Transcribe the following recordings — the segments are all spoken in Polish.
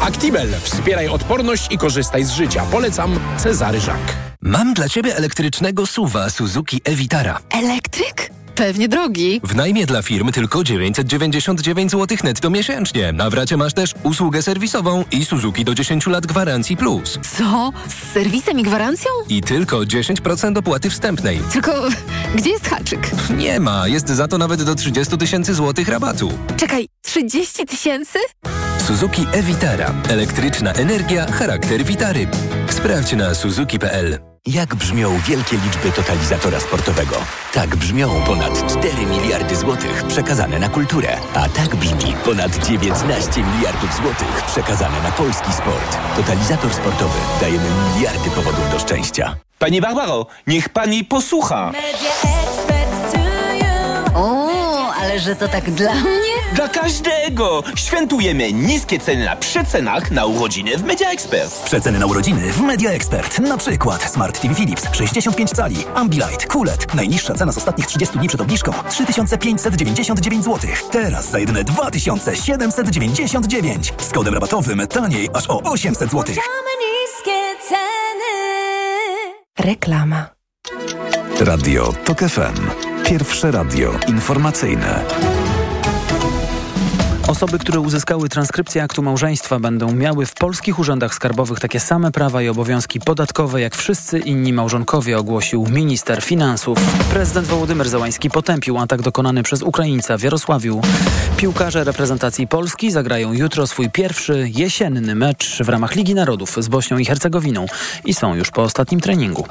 Actimel. Wspieraj odporność i korzystaj z życia. Polecam. Cezary Żak. Mam dla Ciebie elektrycznego SUV-a Suzuki e-Vitara. Elektryk? Pewnie drogi. W najmie dla firm tylko 999 zł netto miesięcznie. Na wracie masz też usługę serwisową i Suzuki do 10 lat gwarancji plus. Co? Z serwisem i gwarancją? I tylko 10% opłaty wstępnej. Tylko gdzie jest haczyk? Nie ma. Jest za to nawet do 30 000 złotych rabatu. Czekaj, 30 000? Suzuki e-Vitara. Elektryczna energia, charakter Vitary. Sprawdź na suzuki.pl. Jak brzmią wielkie liczby totalizatora sportowego? Tak brzmią ponad 4 miliardy złotych przekazane na kulturę. A tak brzmi ponad 19 miliardów złotych przekazane na polski sport. Totalizator sportowy. Dajemy miliardy powodów do szczęścia. Pani Barbaro, niech pani posłucha. O, ale że to tak dla mnie? Dla każdego! Świętujemy niskie ceny na przecenach na urodziny w Media Expert. Przeceny na urodziny w Media Expert. Na przykład Smart TV Philips 65 cali, Ambilight, QLED. Najniższa cena z ostatnich 30 dni przed obniżką 3599 zł. Teraz za jedyne 2799. Z kodem rabatowym taniej aż o 800 zł. Reklama. Radio TOK FM. Pierwsze radio informacyjne. Osoby, które uzyskały transkrypcję aktu małżeństwa, będą miały w polskich urzędach skarbowych takie same prawa i obowiązki podatkowe jak wszyscy inni małżonkowie, ogłosił minister finansów. Prezydent Wołodymyr Zełański potępił atak dokonany przez Ukraińca w Jarosławiu. Piłkarze reprezentacji Polski zagrają jutro swój pierwszy jesienny mecz w ramach Ligi Narodów z Bośnią i Hercegowiną i są już po ostatnim treningu.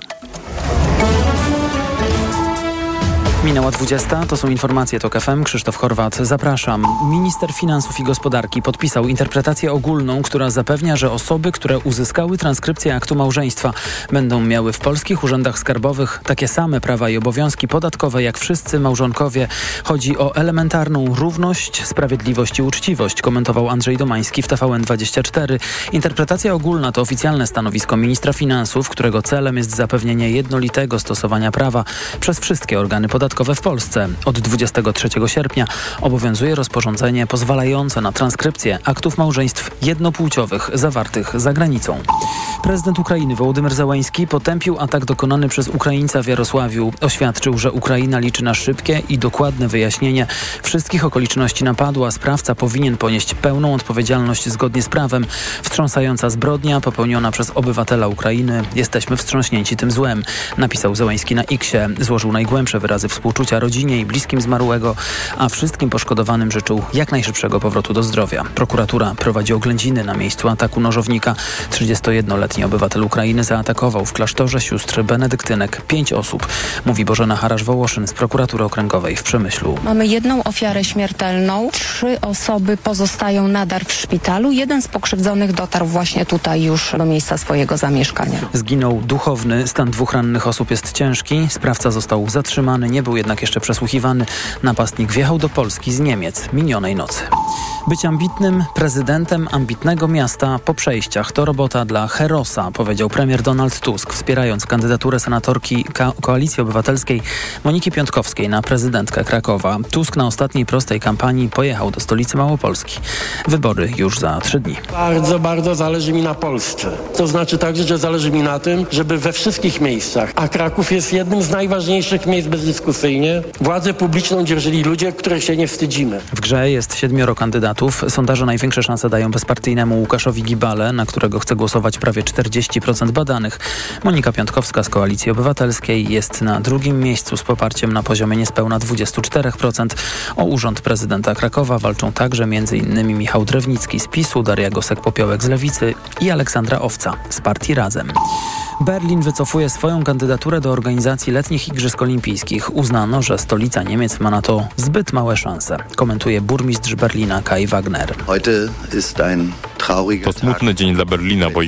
Minęła 20. To są informacje TOK FM. Krzysztof Horwat, zapraszam. Minister Finansów i Gospodarki podpisał interpretację ogólną, która zapewnia, że osoby, które uzyskały transkrypcję aktu małżeństwa, będą miały w polskich urzędach skarbowych takie same prawa i obowiązki podatkowe jak wszyscy małżonkowie. Chodzi o elementarną równość, sprawiedliwość i uczciwość, komentował Andrzej Domański w TVN24. Interpretacja ogólna to oficjalne stanowisko ministra finansów, którego celem jest zapewnienie jednolitego stosowania prawa przez wszystkie organy podatkowe w Polsce. Od 23 sierpnia obowiązuje rozporządzenie pozwalające na transkrypcję aktów małżeństw jednopłciowych zawartych za granicą. Prezydent Ukrainy Wołodymyr Zełański potępił atak dokonany przez Ukraińca w Jarosławiu. Oświadczył, że Ukraina liczy na szybkie i dokładne wyjaśnienie wszystkich okoliczności napadu, a sprawca powinien ponieść pełną odpowiedzialność zgodnie z prawem. Wstrząsająca zbrodnia popełniona przez obywatela Ukrainy. Jesteśmy wstrząśnięci tym złem, napisał Zełański na X-ie. Złożył najgłębsze wyrazy współczucia rodzinie i bliskim zmarłego, a wszystkim poszkodowanym życzył jak najszybszego powrotu do zdrowia. Prokuratura prowadzi oględziny na miejscu ataku nożownika. 31-letni obywatel Ukrainy zaatakował w klasztorze sióstr benedyktynek 5 osób, mówi Bożena Harasz-Wołoszyn z prokuratury okręgowej w Przemyślu. Mamy jedną ofiarę śmiertelną, 3 osoby pozostają nadal w szpitalu. Jeden z pokrzywdzonych dotarł właśnie tutaj już do miejsca swojego zamieszkania. Zginął duchowny, stan 2 rannych osób jest ciężki. Sprawca został zatrzymany, nie był jednak jeszcze przesłuchiwany. Napastnik wjechał do Polski z Niemiec minionej nocy. Być ambitnym prezydentem ambitnego miasta po przejściach to robota dla Herosa, powiedział premier Donald Tusk, wspierając kandydaturę senatorki Koalicji Obywatelskiej Moniki Piątkowskiej na prezydentkę Krakowa. Tusk na ostatniej prostej kampanii pojechał do stolicy Małopolski. Wybory już za 3 dni. Bardzo zależy mi na Polsce. To znaczy także, że zależy mi na tym, żeby we wszystkich miejscach, a Kraków jest jednym z najważniejszych miejsc bezdyskusyjnie, władzę publiczną dzierżyli ludzie, których się nie wstydzimy. W grze jest 7 kandydatów. Sondaże największe szanse dają bezpartyjnemu Łukaszowi Gibale, na którego chce głosować prawie 40% badanych. Monika Piątkowska z Koalicji Obywatelskiej jest na 2. miejscu z poparciem na poziomie niespełna 24%. O urząd prezydenta Krakowa walczą także m.in. Michał Drewnicki z PiS-u, Daria Gosek-Popiołek z Lewicy i Aleksandra Owca z partii Razem. Berlin wycofuje swoją kandydaturę do organizacji letnich Igrzysk Olimpijskich. Uznano, że stolica Niemiec ma na to zbyt małe szanse, komentuje burmistrz Berlina Kai Wagner. To smutny dzień dla Berlina, bo Igrzyska Olimpijskie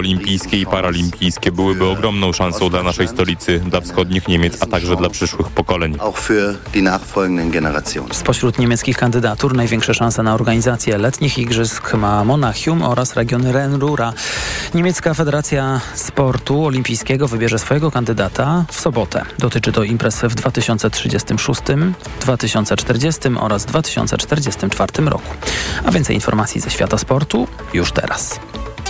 olimpijskie i paralimpijskie byłyby ogromną szansą dla naszej stolicy, dla wschodnich Niemiec, a także dla przyszłych pokoleń. Spośród niemieckich kandydatur największe szanse na organizację letnich igrzysk ma Monachium oraz region Rhein-Rura. Niemiecka Federacja Sportu Olimpijskiego wybierze swojego kandydata w sobotę. Dotyczy to imprez w 2036, 2040 oraz 2044 roku. A więcej informacji ze świata sportu już teraz.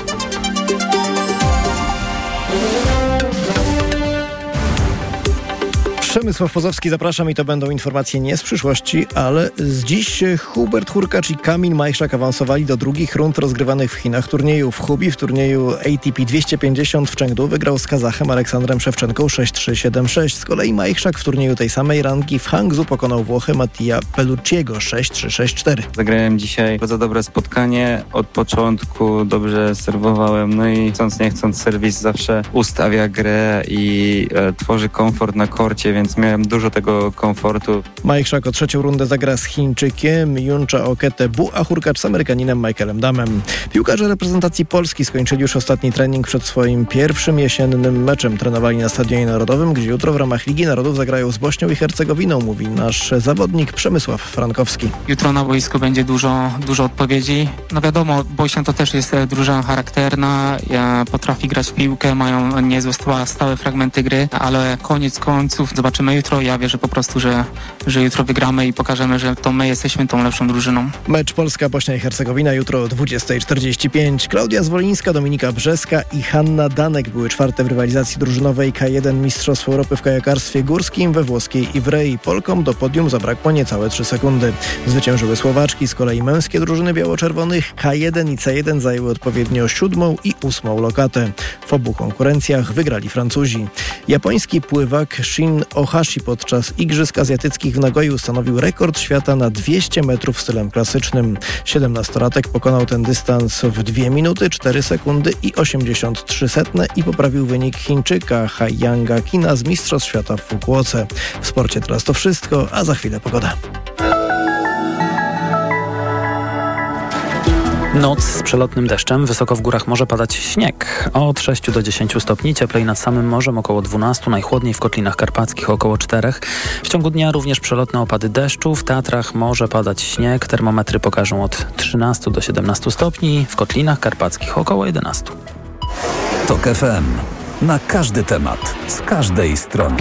Przemysław Pozowski, zapraszam i to będą informacje nie z przyszłości, ale z dziś. Hubert Hurkacz i Kamil Majchrzak awansowali do drugich rund rozgrywanych w Chinach turniejów. Hubi w turnieju ATP 250 w Chengdu wygrał z Kazachem Aleksandrem Szewczenką 6-3, 7-6. Z kolei Majchrzak w turnieju tej samej rangi w Hangzhou pokonał Włochę Mattia Pellucciego 6-3, 6-4. Zagrałem dzisiaj bardzo dobre spotkanie. Od początku dobrze serwowałem, no i chcąc nie chcąc serwis zawsze ustawia grę i tworzy komfort na korcie, więc miałem dużo tego komfortu. Majchrzak o trzecią rundę zagra z Chińczykiem Juncha Okete-Bu, a Hurkacz z Amerykaninem Michaelem Damem. Piłkarze reprezentacji Polski skończyli już ostatni trening przed swoim pierwszym jesiennym meczem. Trenowali na Stadionie Narodowym, gdzie jutro w ramach Ligi Narodów zagrają z Bośnią i Hercegowiną, mówi nasz zawodnik Przemysław Frankowski. Jutro na boisku będzie dużo odpowiedzi. No wiadomo, Bośnia to też jest drużyna charakterna, potrafi grać w piłkę, mają niezłe stałe fragmenty gry, ale koniec końców zobaczymy jutro. Ja wierzę po prostu, że jutro wygramy i pokażemy, że to my jesteśmy tą lepszą drużyną. Mecz Polska-Bośnia i Hercegowina jutro o 20:45. Klaudia Zwolińska, Dominika Brzeska i Hanna Danek były czwarte w rywalizacji drużynowej K1 Mistrzostw Europy w kajakarstwie górskim we włoskiej Ivrei. Polkom do podium zabrakło niecałe 3 sekundy. Zwyciężyły Słowaczki, z kolei męskie drużyny biało-czerwonych K1 i C1 zajęły odpowiednio 7. i 8. lokatę. W obu konkurencjach wygrali Francuzi. Japoński pływak Shin Ohashi podczas Igrzysk Azjatyckich w Nagoi ustanowił rekord świata na 200 metrów stylem klasycznym. 17-latek pokonał ten dystans w 2 minuty, 4 sekundy i 83 setne i poprawił wynik Chińczyka Haiyanga Kina z Mistrzostw Świata w Fukuoce. W sporcie teraz to wszystko, a za chwilę pogoda. Noc z przelotnym deszczem, wysoko w górach może padać śnieg. Od 6 do 10 stopni, cieplej nad samym morzem około 12, najchłodniej w Kotlinach Karpackich około 4. W ciągu dnia również przelotne opady deszczu, w Tatrach może padać śnieg, termometry pokażą od 13 do 17 stopni, w Kotlinach Karpackich około 11. TOK FM. Na każdy temat, z każdej strony.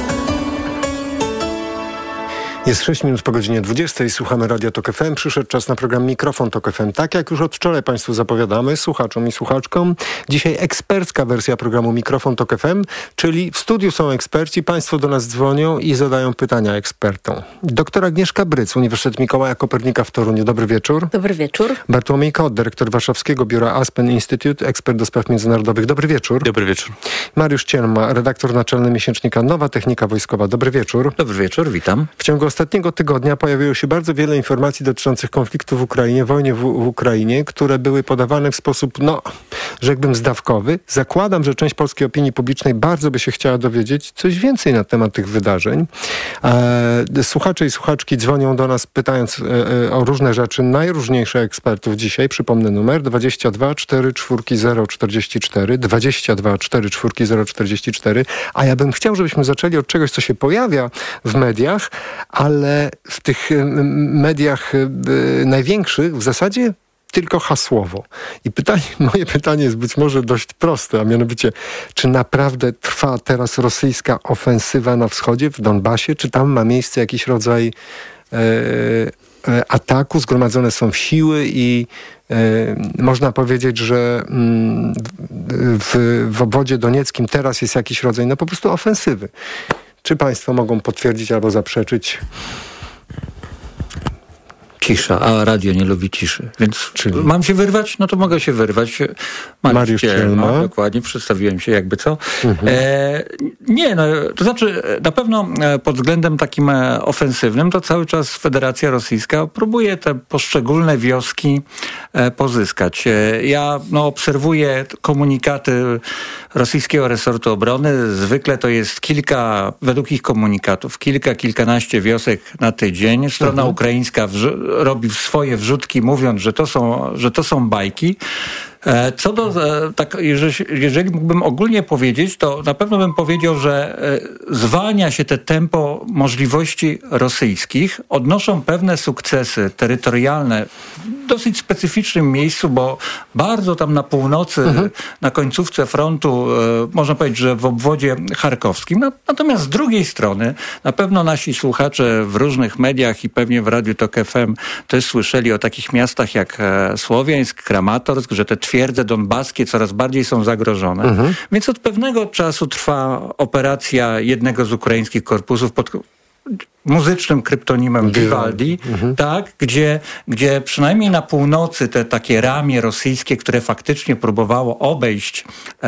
Jest 6 minut po godzinie 20. Słuchamy Radia TOK FM. Przyszedł czas na program Mikrofon TOK FM. Tak jak już od wczoraj Państwu zapowiadamy, słuchaczom i słuchaczkom, dzisiaj ekspercka wersja programu Mikrofon TOK FM, czyli w studiu są eksperci, Państwo do nas dzwonią i zadają pytania ekspertom. Doktor Agnieszka Bryc, Uniwersytet Mikołaja Kopernika w Toruniu. Dobry wieczór. Dobry wieczór. Bartłomiej Kot, dyrektor warszawskiego biura Aspen Institute, ekspert do spraw międzynarodowych. Dobry wieczór. Dobry wieczór. Mariusz Cielma, redaktor naczelny miesięcznika Nowa Technika Wojskowa. Dobry wieczór. Dobry wieczór, witam. W ciągu ostatniego tygodnia pojawiło się bardzo wiele informacji dotyczących konfliktu w Ukrainie, wojny w Ukrainie, które były podawane w sposób, rzekłbym, zdawkowy. Zakładam, że część polskiej opinii publicznej bardzo by się chciała dowiedzieć coś więcej na temat tych wydarzeń. Słuchacze i słuchaczki dzwonią do nas pytając o różne rzeczy, najróżniejsze ekspertów dzisiaj. Przypomnę numer 22 44 044, 22 44 044, a ja bym chciał, żebyśmy zaczęli od czegoś, co się pojawia w mediach, ale w tych mediach największych w zasadzie tylko hasłowo. I moje pytanie jest być może dość proste, a mianowicie, czy naprawdę trwa teraz rosyjska ofensywa na wschodzie, w Donbasie? Czy tam ma miejsce jakiś rodzaj ataku? Zgromadzone są siły i można powiedzieć, że w obwodzie donieckim teraz jest jakiś rodzaj po prostu ofensywy. Czy Państwo mogą potwierdzić albo zaprzeczyć? Cisza, a radio nie lubi ciszy. Więc mam się wyrwać? No to mogę się wyrwać. Mariusz Cielma. Dokładnie, przedstawiłem się jakby co. To znaczy na pewno pod względem takim ofensywnym to cały czas Federacja Rosyjska próbuje te poszczególne wioski pozyskać. Ja obserwuję komunikaty rosyjskiego resortu obrony. Zwykle to jest według ich komunikatów, kilkanaście wiosek na tydzień. Strona ukraińska robi swoje wrzutki, mówiąc, że to są bajki. Co do, jeżeli mógłbym ogólnie powiedzieć, to na pewno bym powiedział, że zwalnia się te tempo możliwości rosyjskich, odnoszą pewne sukcesy terytorialne w dosyć specyficznym miejscu, bo bardzo tam na północy, na końcówce frontu, można powiedzieć, że w obwodzie charkowskim. Natomiast z drugiej strony, na pewno nasi słuchacze w różnych mediach i pewnie w Radiu Tok FM też słyszeli o takich miastach jak Słowiańsk, Kramatorsk, że te twierdze donbaskie coraz bardziej są zagrożone. Więc od pewnego czasu trwa operacja jednego z ukraińskich korpusów pod muzycznym kryptonimem Vivaldi, tak, gdzie przynajmniej na północy te takie ramię rosyjskie, które faktycznie próbowało obejść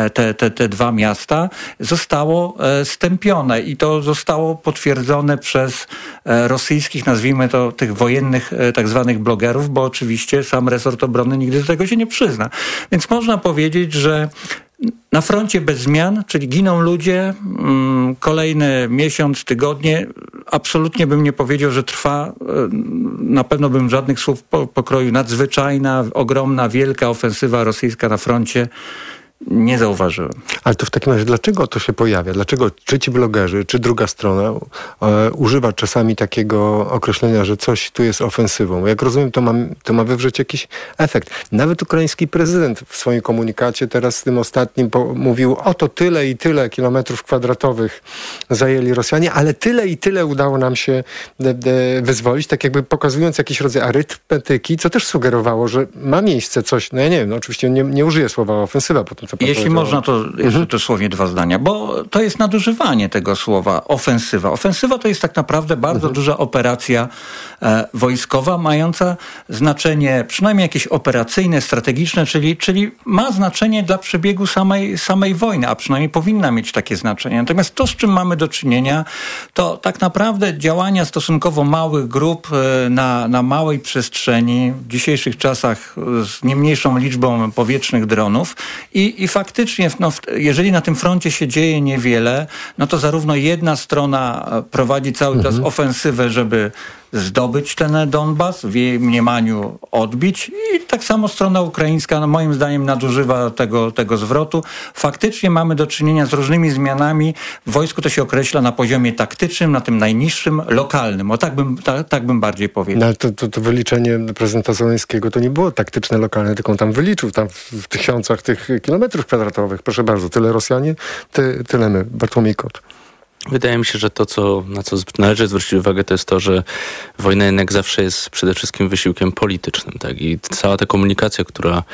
te dwa miasta, zostało stępione i to zostało potwierdzone przez rosyjskich, nazwijmy to, tych wojennych tak zwanych blogerów, bo oczywiście sam resort obrony nigdy do tego się nie przyzna. Więc można powiedzieć, że na froncie bez zmian, czyli giną ludzie, kolejny miesiąc, tygodnie, absolutnie bym nie powiedział, że trwa, na pewno bym żadnych słów pokroju nadzwyczajna, ogromna, wielka ofensywa rosyjska na froncie nie zauważyłem. Ale to w takim razie dlaczego to się pojawia? Dlaczego czy ci blogerzy, czy druga strona używa czasami takiego określenia, że coś tu jest ofensywą? Jak rozumiem, to ma wywrzeć jakiś efekt. Nawet ukraiński prezydent w swoim komunikacie teraz z tym ostatnim mówił, oto tyle i tyle kilometrów kwadratowych zajęli Rosjanie, ale tyle i tyle udało nam się wyzwolić, tak jakby pokazując jakiś rodzaj arytmetyki, co też sugerowało, że ma miejsce coś, no ja nie wiem, no oczywiście nie użyję słowa ofensywa po tym, co jeśli można, to jeszcze dosłownie dwa zdania, bo to jest nadużywanie tego słowa ofensywa. Ofensywa to jest tak naprawdę bardzo duża operacja wojskowa, mająca znaczenie przynajmniej jakieś operacyjne, strategiczne, czyli ma znaczenie dla przebiegu samej wojny, a przynajmniej powinna mieć takie znaczenie. Natomiast to, z czym mamy do czynienia, to tak naprawdę działania stosunkowo małych grup na małej przestrzeni, w dzisiejszych czasach z nie mniejszą liczbą powietrznych dronów i faktycznie, jeżeli na tym froncie się dzieje niewiele, no to zarówno jedna strona prowadzi cały czas ofensywę, żeby zdobyć ten Donbas, w jej mniemaniu odbić i tak samo strona ukraińska, no moim zdaniem, nadużywa tego zwrotu. Faktycznie mamy do czynienia z różnymi zmianami. W wojsku to się określa na poziomie taktycznym, na tym najniższym, lokalnym. O tak bym bardziej powiedział. No ale to wyliczenie prezydenta Zełenskiego to nie było taktyczne, lokalne, tylko on tam wyliczył tam w tysiącach tych kilometrów kwadratowych. Proszę bardzo, tyle Rosjanie, tyle my. Bartłomiej Kot. Wydaje mi się, że to, na co należy zwrócić uwagę, to jest to, że wojna jednak zawsze jest przede wszystkim wysiłkiem politycznym. Tak? I cała ta komunikacja, która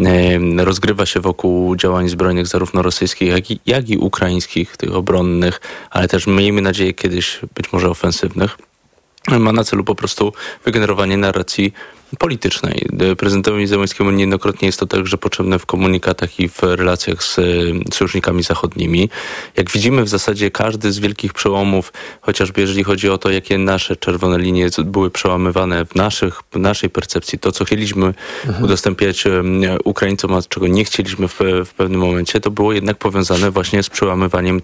rozgrywa się wokół działań zbrojnych, zarówno rosyjskich, jak i ukraińskich, tych obronnych, ale też miejmy nadzieję kiedyś być może ofensywnych, ma na celu po prostu wygenerowanie narracji politycznej. Prezydentowi Zełenskiemu niejednokrotnie jest to także potrzebne w komunikatach i w relacjach z sojusznikami zachodnimi. Jak widzimy, w zasadzie każdy z wielkich przełomów, chociażby jeżeli chodzi o to, jakie nasze czerwone linie były przełamywane w naszej percepcji, to co chcieliśmy udostępniać Ukraińcom, a czego nie chcieliśmy w pewnym momencie, to było jednak powiązane właśnie z przełamywaniem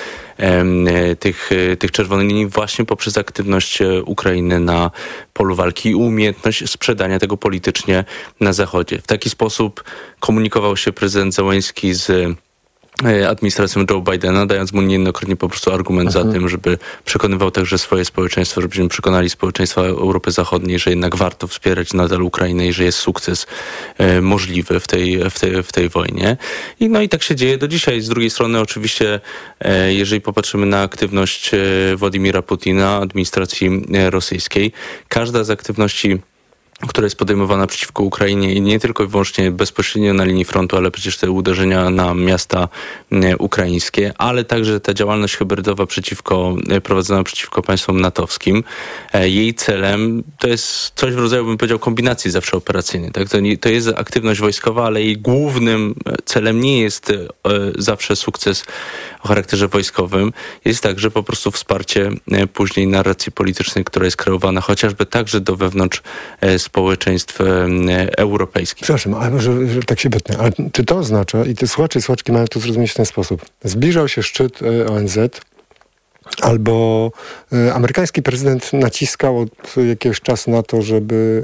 tych czerwonych linii właśnie poprzez aktywność Ukrainy na polu walki i umiejętność sprzedania tego politycznie na Zachodzie. W taki sposób komunikował się prezydent Zełenski z administracją Joe Bidena, dając mu niejednokrotnie po prostu argument za tym, żeby przekonywał także swoje społeczeństwo, żebyśmy przekonali społeczeństwa Europy Zachodniej, że jednak warto wspierać nadal Ukrainę i że jest sukces możliwy w tej wojnie. I tak się dzieje do dzisiaj. Z drugiej strony oczywiście, jeżeli popatrzymy na aktywność Władimira Putina, administracji rosyjskiej, każda z aktywności, która jest podejmowana przeciwko Ukrainie i nie tylko i wyłącznie bezpośrednio na linii frontu, ale przecież te uderzenia na miasta ukraińskie, ale także ta działalność hybrydowa prowadzona przeciwko państwom natowskim. Jej celem to jest coś w rodzaju, bym powiedział, kombinacji zawsze operacyjnej. Tak? To jest aktywność wojskowa, ale jej głównym celem nie jest zawsze sukces o charakterze wojskowym. Jest także po prostu wsparcie później narracji politycznej, która jest kreowana chociażby także do wewnątrz społeczeństw europejskich. Przepraszam, ale może tak się wytnę, ale czy to oznacza, i te słuchacze i słuchaczki mają to zrozumieć w ten sposób, zbliżał się szczyt ONZ, albo amerykański prezydent naciskał od jakiegoś czasu na to, żeby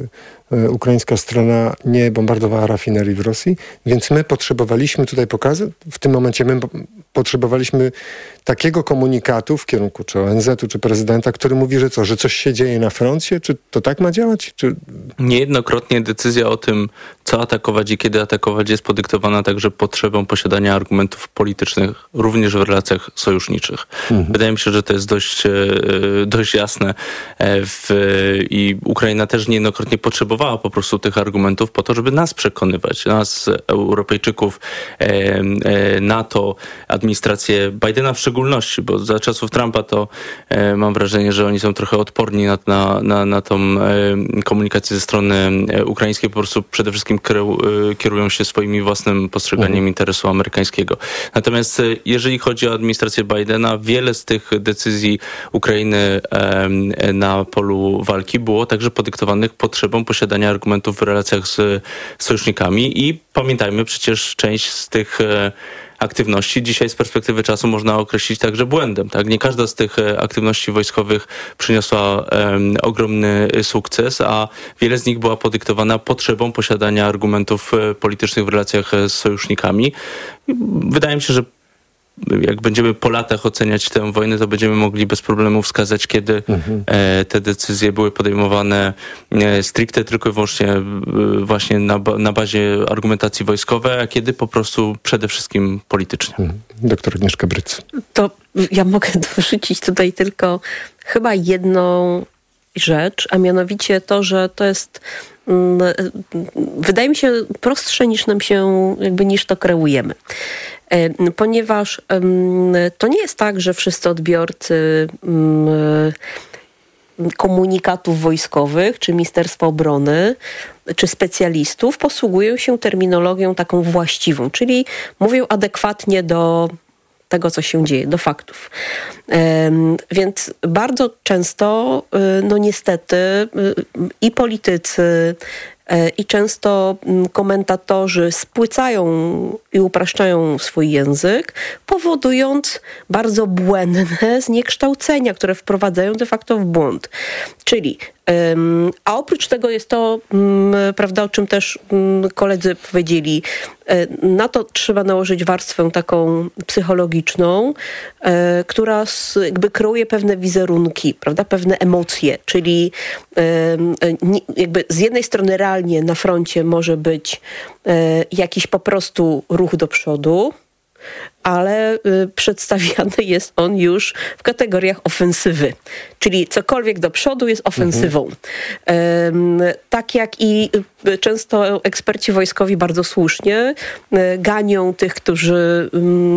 ukraińska strona nie bombardowała rafinerii w Rosji, więc my potrzebowaliśmy tutaj pokazać, w tym momencie my potrzebowaliśmy takiego komunikatu w kierunku czy ONZ-u, czy prezydenta, który mówi, że co, że coś się dzieje na froncie? Czy to tak ma działać? Czy... Niejednokrotnie decyzja o tym, co atakować i kiedy atakować, jest podyktowana także potrzebą posiadania argumentów politycznych, również w relacjach sojuszniczych. Wydaje mi się, że to jest dość jasne i Ukraina też niejednokrotnie potrzebowała po prostu tych argumentów po to, żeby nas przekonywać, nas, Europejczyków, NATO, administrację Bidena w szczególności, bo za czasów Trumpa to mam wrażenie, że oni są trochę odporni na tą komunikację ze strony ukraińskiej, po prostu przede wszystkim kierują się swoim własnym postrzeganiem interesu amerykańskiego. Natomiast jeżeli chodzi o administrację Bidena, wiele z tych decyzji Ukrainy na polu walki było także podyktowanych potrzebą posiadania argumentów w relacjach z sojusznikami i pamiętajmy, przecież część z tych aktywności dzisiaj z perspektywy czasu można określić także błędem. Tak? Nie każda z tych aktywności wojskowych przyniosła ogromny sukces, a wiele z nich była podyktowana potrzebą posiadania argumentów politycznych w relacjach z sojusznikami. Wydaje mi się, że jak będziemy po latach oceniać tę wojnę, to będziemy mogli bez problemu wskazać, kiedy te decyzje były podejmowane stricte tylko i wyłącznie właśnie na bazie argumentacji wojskowej, a kiedy po prostu przede wszystkim politycznie. Doktor Agnieszka Bryc. To ja mogę dorzucić tutaj tylko chyba jedną rzecz, a mianowicie to, że to jest wydaje mi się prostsze niż to kreujemy. Ponieważ to nie jest tak, że wszyscy odbiorcy komunikatów wojskowych, czy Ministerstwa Obrony, czy specjalistów posługują się terminologią taką właściwą, czyli mówią adekwatnie do tego, co się dzieje, do faktów. Więc bardzo często, no niestety, i politycy, i często komentatorzy spłycają i upraszczają swój język, powodując bardzo błędne zniekształcenia, które wprowadzają de facto w błąd. Czyli, a oprócz tego jest to, prawda, o czym też koledzy powiedzieli, na to trzeba nałożyć warstwę taką psychologiczną, która jakby kreuje pewne wizerunki, prawda, pewne emocje, czyli jakby z jednej strony realnie na froncie może być jakiś po prostu ruch do przodu, ale przedstawiany jest on już w kategoriach ofensywy. Czyli cokolwiek do przodu jest ofensywą. Tak jak i często eksperci wojskowi bardzo słusznie ganią tych, którzy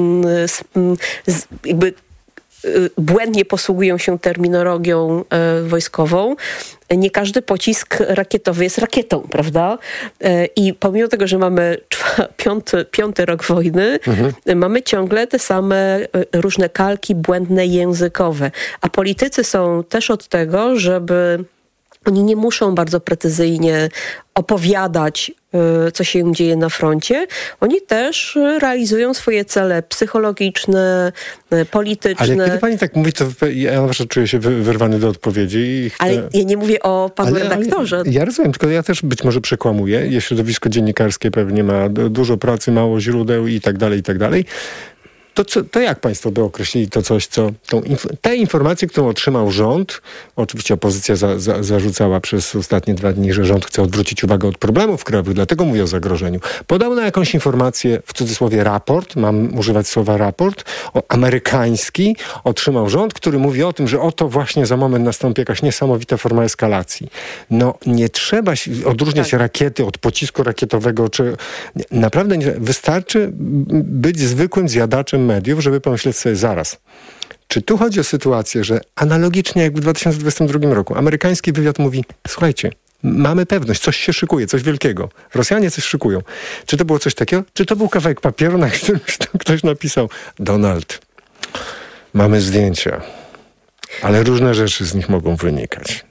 jakby błędnie posługują się terminologią wojskową. Nie każdy pocisk rakietowy jest rakietą, prawda? I pomimo tego, że mamy piąty rok wojny, mamy ciągle te same różne kalki błędne językowe. A politycy są też od tego, żeby oni nie muszą bardzo precyzyjnie opowiadać, co się dzieje na froncie. Oni też realizują swoje cele psychologiczne, polityczne. Ale kiedy pani tak mówi, to ja zawsze czuję się wyrwany do odpowiedzi. Ale ja nie mówię o panu redaktorze. Ja rozumiem, tylko ja też być może przekłamuję. Środowisko dziennikarskie pewnie ma dużo pracy, mało źródeł i tak dalej, i tak dalej. To jak państwo by określili to coś, co tę informację, którą otrzymał rząd, oczywiście opozycja zarzucała przez ostatnie 2 dni, że rząd chce odwrócić uwagę od problemów krajowych, dlatego mówi o zagrożeniu. Podał na jakąś informację, w cudzysłowie raport, mam używać słowa raport, amerykański, otrzymał rząd, który mówi o tym, że oto właśnie za moment nastąpi jakaś niesamowita forma eskalacji. No nie trzeba odróżniać rakiety od pocisku rakietowego, czy naprawdę nie, wystarczy być zwykłym zjadaczem mediów, żeby pomyśleć sobie zaraz. Czy tu chodzi o sytuację, że analogicznie jak w 2022 roku amerykański wywiad mówi, słuchajcie, mamy pewność, coś się szykuje, coś wielkiego. Rosjanie coś szykują. Czy to było coś takiego? Czy to był kawałek papieru, na którym ktoś napisał, Donald, mamy zdjęcia, ale różne rzeczy z nich mogą wynikać.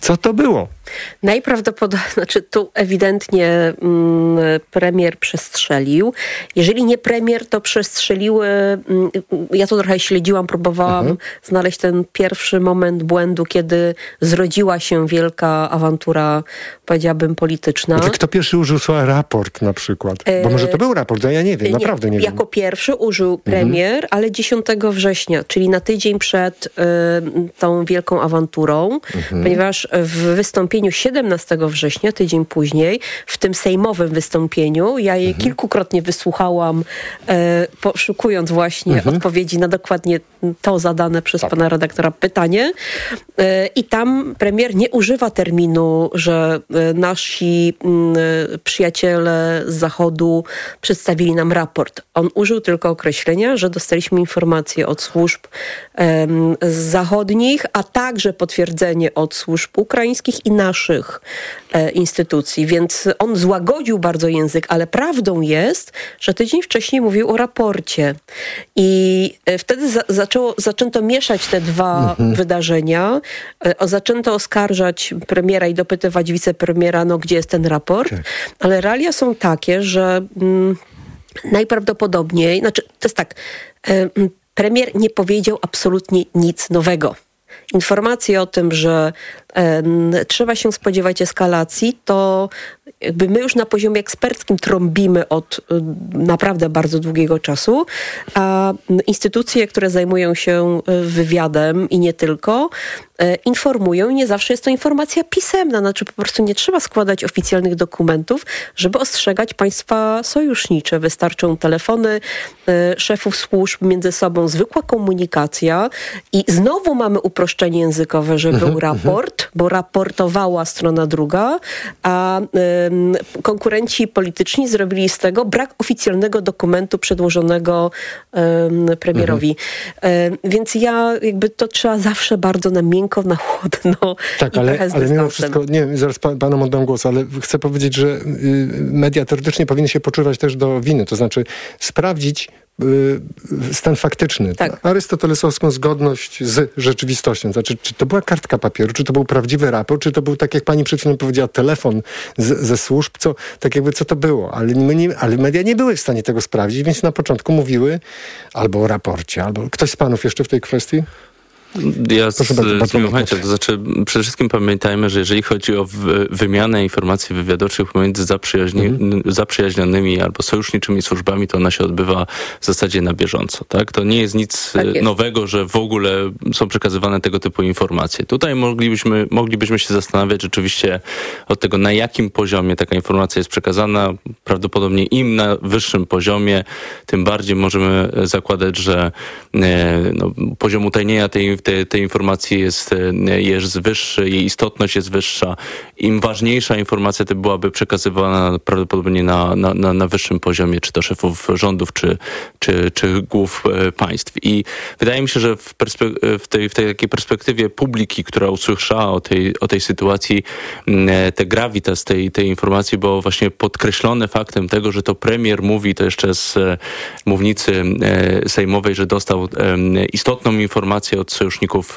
Co to było? Najprawdopodobniej, tu ewidentnie premier przestrzelił. Jeżeli nie premier, to przestrzeliły, ja to trochę śledziłam, próbowałam znaleźć ten pierwszy moment błędu, kiedy zrodziła się wielka awantura, powiedziałabym, polityczna. Znaczy, kto pierwszy użył słowa raport na przykład? Bo może to był raport, ja nie wiem, naprawdę nie wiem. Jako pierwszy użył premier, ale 10 września, czyli na tydzień przed tą wielką awanturą, ponieważ w wystąpieniu 17 września, tydzień później, w tym sejmowym wystąpieniu, ja je kilkukrotnie wysłuchałam, poszukując właśnie odpowiedzi na dokładnie to zadane przez pana redaktora pytanie. I tam premier nie używa terminu, że nasi przyjaciele z Zachodu przedstawili nam raport. On użył tylko określenia, że dostaliśmy informacje od służb zachodnich, a także potwierdzenie od służb ukraińskich i naszych instytucji. Więc on złagodził bardzo język, ale prawdą jest, że tydzień wcześniej mówił o raporcie. I wtedy zaczęto mieszać te dwa wydarzenia. Zaczęto oskarżać premiera i dopytywać wicepremiera, gdzie jest ten raport. Ale realia są takie, że najprawdopodobniej, to jest tak, premier nie powiedział absolutnie nic nowego. Informacje o tym, że trzeba się spodziewać eskalacji, to jakby my już na poziomie eksperckim trąbimy od naprawdę bardzo długiego czasu, a instytucje, które zajmują się wywiadem i nie tylko, informują i nie zawsze jest to informacja pisemna. Po prostu nie trzeba składać oficjalnych dokumentów, żeby ostrzegać państwa sojusznicze. Wystarczą telefony szefów służb między sobą, zwykła komunikacja i znowu mamy uproszczenie językowe, że był raport, bo raportowała strona druga, a konkurenci polityczni zrobili z tego brak oficjalnego dokumentu przedłożonego premierowi. Więc to trzeba zawsze bardzo na miękko, na chłodno. Tak, ale mimo wszystko, zaraz panom oddam głos, ale chcę powiedzieć, że media teoretycznie powinny się poczuwać też do winy, to znaczy sprawdzić stan faktyczny, arystotelesowską zgodność z rzeczywistością. Znaczy, czy to była kartka papieru, czy to był prawdziwy raport, czy to był, tak jak pani przed chwilą powiedziała, telefon ze służb, co to było. Ale media nie były w stanie tego sprawdzić, więc na początku mówiły albo o raporcie, albo ktoś z panów jeszcze w tej kwestii? Ja z miłą chęcią. To znaczy, przede wszystkim pamiętajmy, że jeżeli chodzi o wymianę informacji wywiadowczych pomiędzy zaprzyjaźnionymi albo sojuszniczymi służbami, to ona się odbywa w zasadzie na bieżąco. Tak? To nie jest nic nowego, że w ogóle są przekazywane tego typu informacje. Tutaj moglibyśmy się zastanawiać rzeczywiście od tego, na jakim poziomie taka informacja jest przekazana. Prawdopodobnie im na wyższym poziomie, tym bardziej możemy zakładać, że poziom utajnienia tej informacji jest wyższy, jej istotność jest wyższa. Im ważniejsza informacja to byłaby przekazywana prawdopodobnie na wyższym poziomie, czy to szefów rządów, czy głów państw. I wydaje mi się, że w tej takiej perspektywie publiki, która usłyszała o tej sytuacji, te gravitas tej informacji było właśnie podkreślone faktem tego, że to premier mówi, to jeszcze z mównicy sejmowej, że dostał istotną informację od sojuszników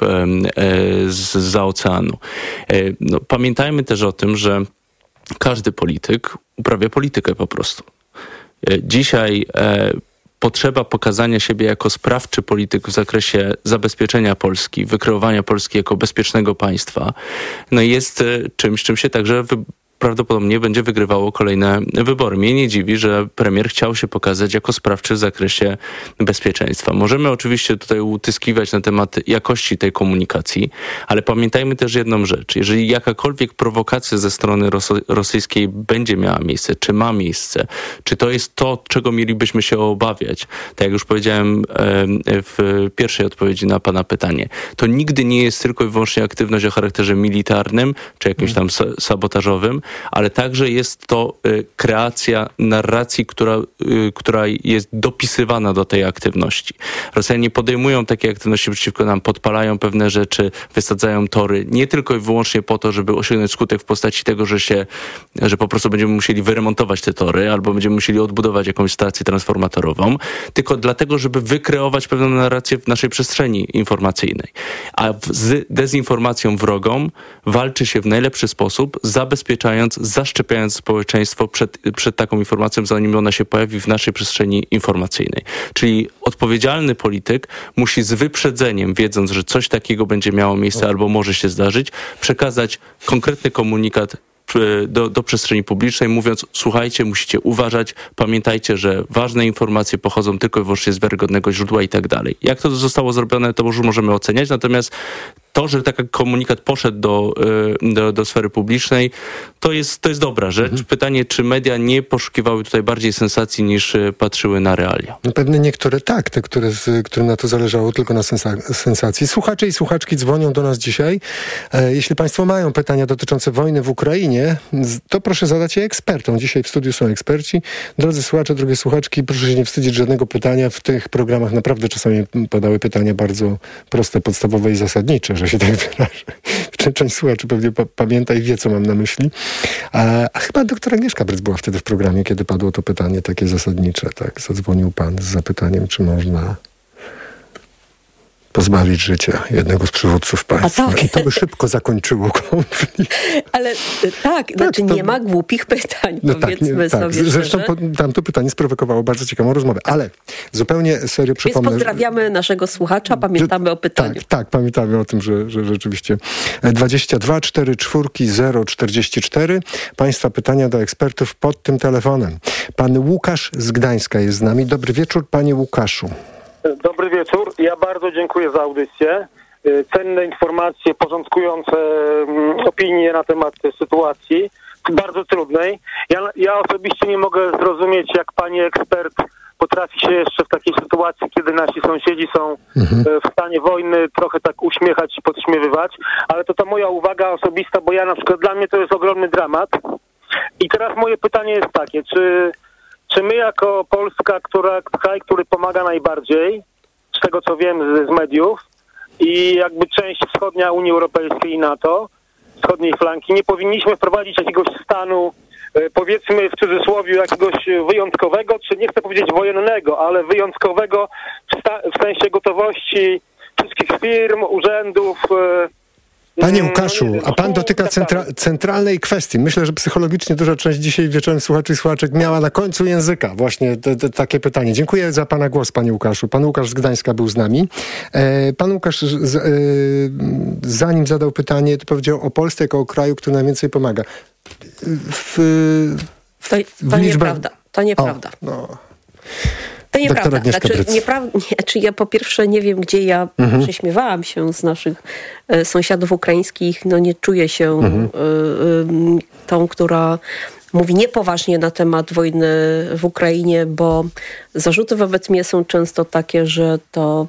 zza oceanu. Pamiętajmy też o tym, że każdy polityk uprawia politykę po prostu. Dzisiaj potrzeba pokazania siebie jako sprawczy polityk w zakresie zabezpieczenia Polski, wykreowania Polski jako bezpiecznego państwa, jest czymś, czym się także prawdopodobnie będzie wygrywało kolejne wybory. Mnie nie dziwi, że premier chciał się pokazać jako sprawczy w zakresie bezpieczeństwa. Możemy oczywiście tutaj utyskiwać na temat jakości tej komunikacji, ale pamiętajmy też jedną rzecz. Jeżeli jakakolwiek prowokacja ze strony rosyjskiej będzie miała miejsce, czy ma miejsce, czy to jest to, czego mielibyśmy się obawiać, tak jak już powiedziałem w pierwszej odpowiedzi na pana pytanie, to nigdy nie jest tylko i wyłącznie aktywność o charakterze militarnym, czy jakimś tam sabotażowym, ale także jest to kreacja narracji, która jest dopisywana do tej aktywności. Rosjanie podejmują takie aktywności przeciwko nam, podpalają pewne rzeczy, wysadzają tory, nie tylko i wyłącznie po to, żeby osiągnąć skutek w postaci tego, że po prostu będziemy musieli wyremontować te tory, albo będziemy musieli odbudować jakąś stację transformatorową, tylko dlatego, żeby wykreować pewną narrację w naszej przestrzeni informacyjnej. A z dezinformacją wrogą walczy się w najlepszy sposób, zabezpieczając, zaszczepiając społeczeństwo przed taką informacją, zanim ona się pojawi w naszej przestrzeni informacyjnej. Czyli odpowiedzialny polityk musi z wyprzedzeniem, wiedząc, że coś takiego będzie miało miejsce albo może się zdarzyć, przekazać konkretny komunikat do przestrzeni publicznej, mówiąc: słuchajcie, musicie uważać, pamiętajcie, że ważne informacje pochodzą tylko i wyłącznie z wiarygodnego źródła i tak dalej. Jak to zostało zrobione, to już możemy oceniać, natomiast to, że taki komunikat poszedł do sfery publicznej, to jest dobra rzecz. Pytanie, czy media nie poszukiwały tutaj bardziej sensacji niż patrzyły na realia? No pewnie niektóre tak, te, którym na to zależało tylko na sensacji. Słuchacze i słuchaczki dzwonią do nas dzisiaj. Jeśli państwo mają pytania dotyczące wojny w Ukrainie, to proszę zadać je ekspertom. Dzisiaj w studiu są eksperci. Drodzy słuchacze, drogie słuchaczki, proszę się nie wstydzić żadnego pytania. W tych programach naprawdę czasami padały pytania bardzo proste, podstawowe i zasadnicze, że się tak wyrażę. Część słuchaczy pewnie pamięta i wie, co mam na myśli. A chyba doktor Agnieszka Bryc była wtedy w programie, kiedy padło to pytanie takie zasadnicze. Tak, zadzwonił pan z zapytaniem, czy można pozbawić życia jednego z przywódców państwa. I to by szybko zakończyło konflikt. Ale znaczy nie ma głupich pytań, powiedzmy sobie. Zresztą tamto pytanie sprowokowało bardzo ciekawą rozmowę, ale zupełnie serio przypomnę. Więc pozdrawiamy naszego słuchacza, pamiętamy o pytaniu. Tak, pamiętamy o tym, że rzeczywiście 22 44 044. Państwa pytania do ekspertów pod tym telefonem. Pan Łukasz z Gdańska jest z nami. Dobry wieczór, panie Łukaszu. Dobry wieczór. Ja bardzo dziękuję za audycję. Cenne informacje porządkujące opinie na temat sytuacji bardzo trudnej. Ja osobiście nie mogę zrozumieć, jak pani ekspert potrafi się jeszcze w takiej sytuacji, kiedy nasi sąsiedzi są w stanie wojny, trochę tak uśmiechać i podśmiewywać. Ale to moja uwaga osobista, bo ja na przykład, dla mnie to jest ogromny dramat. I teraz moje pytanie jest takie, czy my jako Polska, kraj, który pomaga najbardziej, z tego co wiem z mediów, i jakby część wschodnia Unii Europejskiej i NATO, wschodniej flanki, nie powinniśmy wprowadzić jakiegoś stanu, powiedzmy w cudzysłowie, jakiegoś wyjątkowego, czy nie chcę powiedzieć wojennego, ale wyjątkowego w sensie gotowości wszystkich firm, urzędów. Panie Łukaszu, a pan dotyka centralnej kwestii. Myślę, że psychologicznie duża część dzisiaj wieczorem słuchaczy i słuchaczek miała na końcu języka właśnie takie pytanie. Dziękuję za pana głos, panie Łukaszu. Pan Łukasz z Gdańska był z nami. Pan Łukasz, zanim zadał pytanie, to powiedział o Polsce jako o kraju, który najwięcej pomaga. To nieprawda. To nieprawda. To nieprawda. Znaczy ja po pierwsze nie wiem, gdzie ja prześmiewałam się z naszych sąsiadów ukraińskich. No nie czuję się tą, która mówi niepoważnie na temat wojny w Ukrainie, bo zarzuty wobec mnie są często takie, że to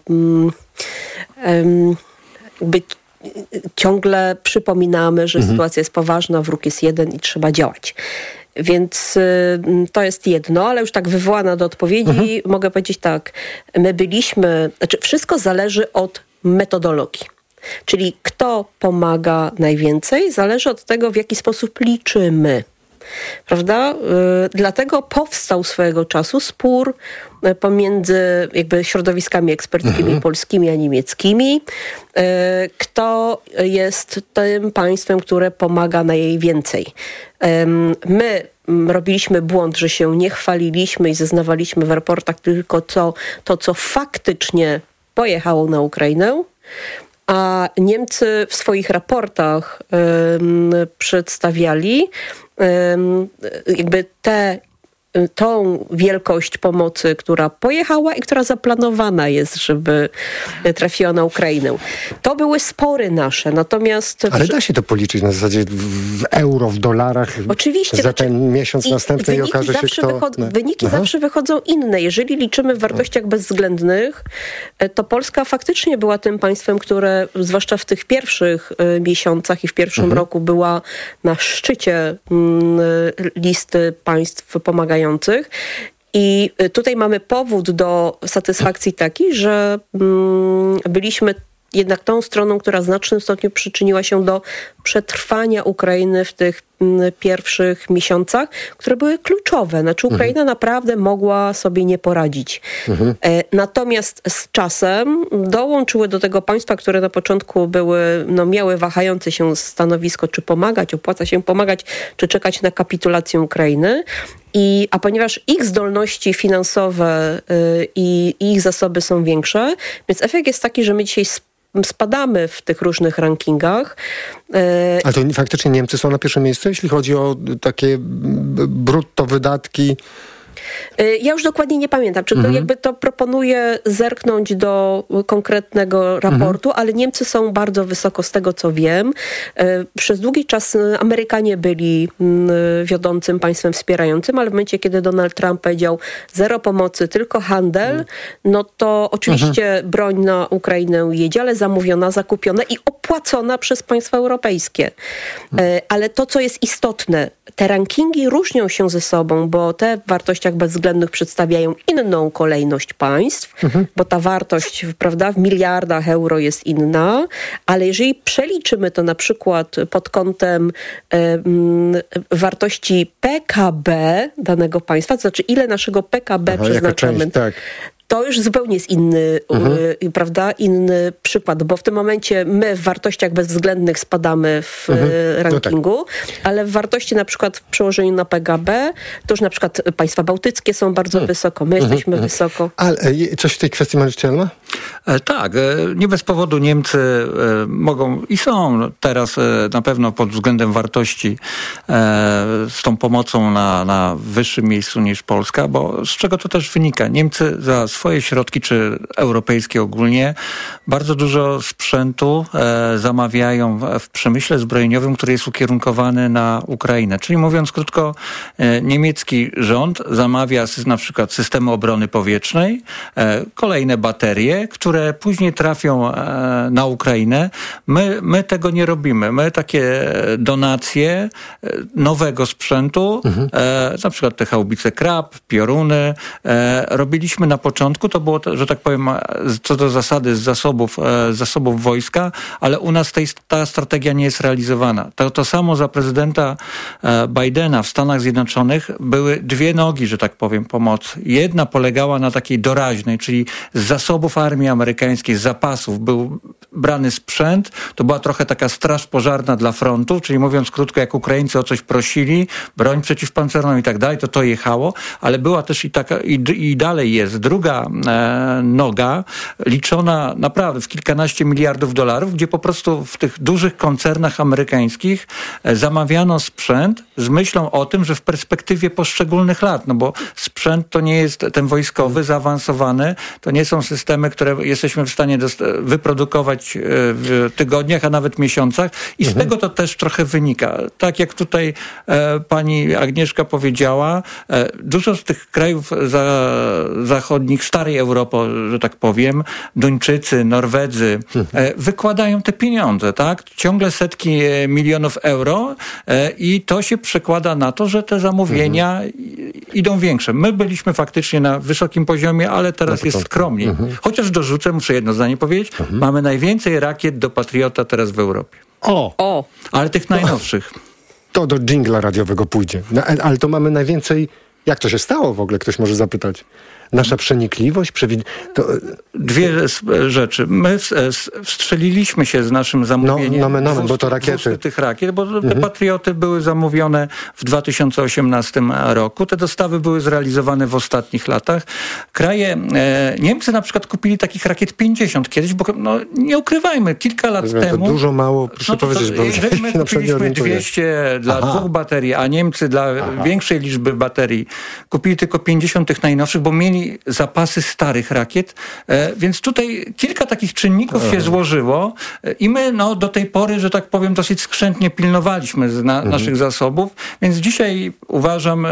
jakby ciągle przypominamy, że sytuacja jest poważna, wróg jest jeden i trzeba działać. Więc to jest jedno, ale już tak wywołana do odpowiedzi mogę powiedzieć tak. Wszystko zależy od metodologii. Czyli kto pomaga najwięcej, zależy od tego, w jaki sposób liczymy. Prawda? Dlatego powstał swojego czasu spór pomiędzy jakby środowiskami eksperckimi polskimi a niemieckimi. Kto jest tym państwem, które pomaga najwięcej? My robiliśmy błąd, że się nie chwaliliśmy i zeznawaliśmy w raportach tylko to, co faktycznie pojechało na Ukrainę, a Niemcy w swoich raportach przedstawiali jakby te tą wielkość pomocy, która pojechała i która zaplanowana jest, żeby trafiła na Ukrainę. To były spory nasze, natomiast... Ale da się to policzyć na zasadzie w euro, w dolarach? Oczywiście. Za ten miesiąc następny i okaże się, kto... Wyniki zawsze wychodzą inne. Jeżeli liczymy w wartościach bezwzględnych, to Polska faktycznie była tym państwem, które zwłaszcza w tych pierwszych miesiącach i w pierwszym roku była na szczycie listy państw pomagających. I tutaj mamy powód do satysfakcji taki, że byliśmy jednak tą stroną, która w znacznym stopniu przyczyniła się do przetrwania Ukrainy w tych pierwszych miesiącach, które były kluczowe. Znaczy Ukraina naprawdę mogła sobie nie poradzić. Natomiast z czasem dołączyły do tego państwa, które na początku miały wahające się stanowisko, czy pomagać, opłaca się pomagać, czy czekać na kapitulację Ukrainy. A ponieważ ich zdolności finansowe i ich zasoby są większe, więc efekt jest taki, że my dzisiaj spadamy w tych różnych rankingach. Ale to faktycznie Niemcy są na pierwszym miejscu, jeśli chodzi o takie brutto wydatki? Ja już dokładnie nie pamiętam, czy to jakby to proponuję zerknąć do konkretnego raportu, ale Niemcy są bardzo wysoko z tego, co wiem. Przez długi czas Amerykanie byli wiodącym państwem wspierającym, ale w momencie, kiedy Donald Trump powiedział zero pomocy, tylko handel, no to oczywiście broń na Ukrainę jedzie, ale zamówiona, zakupiona i opłacona przez państwa europejskie. Ale to, co jest istotne, te rankingi różnią się ze sobą, bo te w wartościach bezwzględnych przedstawiają inną kolejność państw, bo ta wartość, prawda, w miliardach euro jest inna, ale jeżeli przeliczymy to na przykład pod kątem wartości PKB danego państwa, to znaczy ile naszego PKB przeznaczamy... To już zupełnie jest inny, prawda, inny przykład, bo w tym momencie my w wartościach bezwzględnych spadamy w rankingu, ale w wartości na przykład w przełożeniu na PKB, to już na przykład państwa bałtyckie są bardzo wysoko, my jesteśmy wysoko. Ale coś w tej kwestii możesz Elma? Tak, nie bez powodu Niemcy mogą i są teraz na pewno pod względem wartości z tą pomocą na wyższym miejscu niż Polska, bo z czego to też wynika? Niemcy za swoje środki, czy europejskie ogólnie, bardzo dużo sprzętu zamawiają w przemyśle zbrojeniowym, który jest ukierunkowany na Ukrainę. Czyli mówiąc krótko, niemiecki rząd zamawia na przykład systemy obrony powietrznej, kolejne baterie, które później trafią na Ukrainę. My tego nie robimy. My takie donacje nowego sprzętu, na przykład te haubice Krab, pioruny, robiliśmy na początku. To było, że tak powiem, co do zasady z zasobów wojska, ale u nas ta strategia nie jest realizowana. To samo za prezydenta Bidena w Stanach Zjednoczonych były dwie nogi, że tak powiem, pomocy. Jedna polegała na takiej doraźnej, czyli z zasobów armii amerykańskiej, z zapasów był brany sprzęt. To była trochę taka straż pożarna dla frontu, czyli mówiąc krótko, jak Ukraińcy o coś prosili, broń przeciwpancerną i tak dalej, to jechało, ale była też i dalej jest druga noga, liczona naprawdę w kilkanaście miliardów dolarów, gdzie po prostu w tych dużych koncernach amerykańskich zamawiano sprzęt z myślą o tym, że w perspektywie poszczególnych lat, no bo sprzęt to nie jest ten wojskowy, zaawansowany, to nie są systemy, które jesteśmy w stanie wyprodukować w tygodniach, a nawet miesiącach i z tego to też trochę wynika. Tak jak tutaj pani Agnieszka powiedziała, dużo z tych krajów zachodnich, starej Europy, że tak powiem, Duńczycy, Norwedzy, wykładają te pieniądze, tak? Ciągle setki milionów euro i to się przekłada na to, że te zamówienia idą większe. My byliśmy faktycznie na wysokim poziomie, ale teraz jest skromniej. Chociaż dorzucę, muszę jedno zdanie powiedzieć, mamy najwięcej rakiet do Patriota teraz w Europie. Ale tych najnowszych. To do dżingla radiowego pójdzie. Ale to mamy najwięcej... Jak to się stało w ogóle? Ktoś może zapytać. Nasza przenikliwość? Dwie rzeczy. My wstrzeliliśmy się z naszym zamówieniem bo to rakiety. tych rakiet, bo te Patrioty były zamówione w 2018 roku. Te dostawy były zrealizowane w ostatnich latach. Niemcy na przykład kupili takich rakiet 50 kiedyś, bo nie ukrywajmy, kilka lat temu... To dużo mało, proszę powiedzieć, bo jeżeli my kupiliśmy 200 dla 2 baterii, a Niemcy dla większej liczby baterii kupili tylko 50 tych najnowszych, bo mieli zapasy starych rakiet, więc tutaj kilka takich czynników się złożyło i my do tej pory, że tak powiem, dosyć skrzętnie pilnowaliśmy naszych zasobów, więc dzisiaj uważam,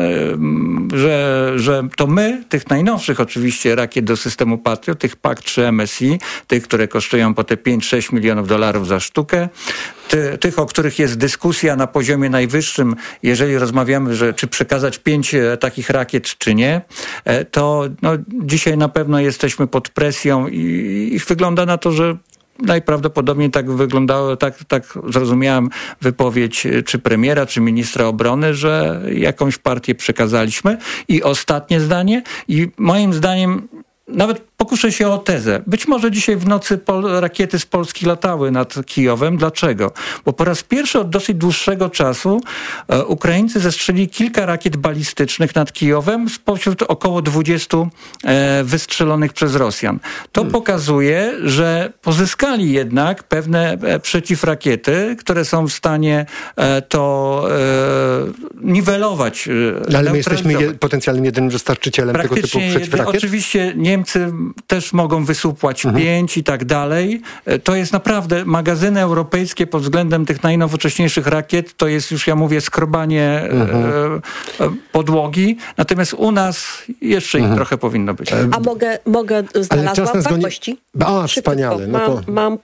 że to my, tych najnowszych oczywiście rakiet do systemu Patriot, tych PAC-3 MSI, tych, które kosztują po te 5-6 milionów dolarów za sztukę, tych, o których jest dyskusja na poziomie najwyższym, jeżeli rozmawiamy, czy przekazać 5 takich rakiet, czy nie, to dzisiaj na pewno jesteśmy pod presją i wygląda na to, że najprawdopodobniej tak wyglądało, tak zrozumiałem wypowiedź czy premiera, czy ministra obrony, że jakąś partię przekazaliśmy. I ostatnie zdanie, i moim zdaniem nawet pokuszę się o tezę. Być może dzisiaj w nocy rakiety z Polski latały nad Kijowem. Dlaczego? Bo po raz pierwszy od dosyć dłuższego czasu Ukraińcy zestrzelili kilka rakiet balistycznych nad Kijowem spośród około 20 wystrzelonych przez Rosjan. To pokazuje, że pozyskali jednak pewne przeciwrakiety, które są w stanie to niwelować. Ale my jesteśmy potencjalnym jedynym dostarczycielem tego typu przeciwrakiet? Oczywiście Niemcy też mogą wysupłać 5 i tak dalej. To jest naprawdę magazyny europejskie pod względem tych najnowocześniejszych rakiet, to jest już, ja mówię, skrobanie podłogi. Natomiast u nas jeszcze ich trochę powinno być. A znalazłam wartości. Wspaniale. Mam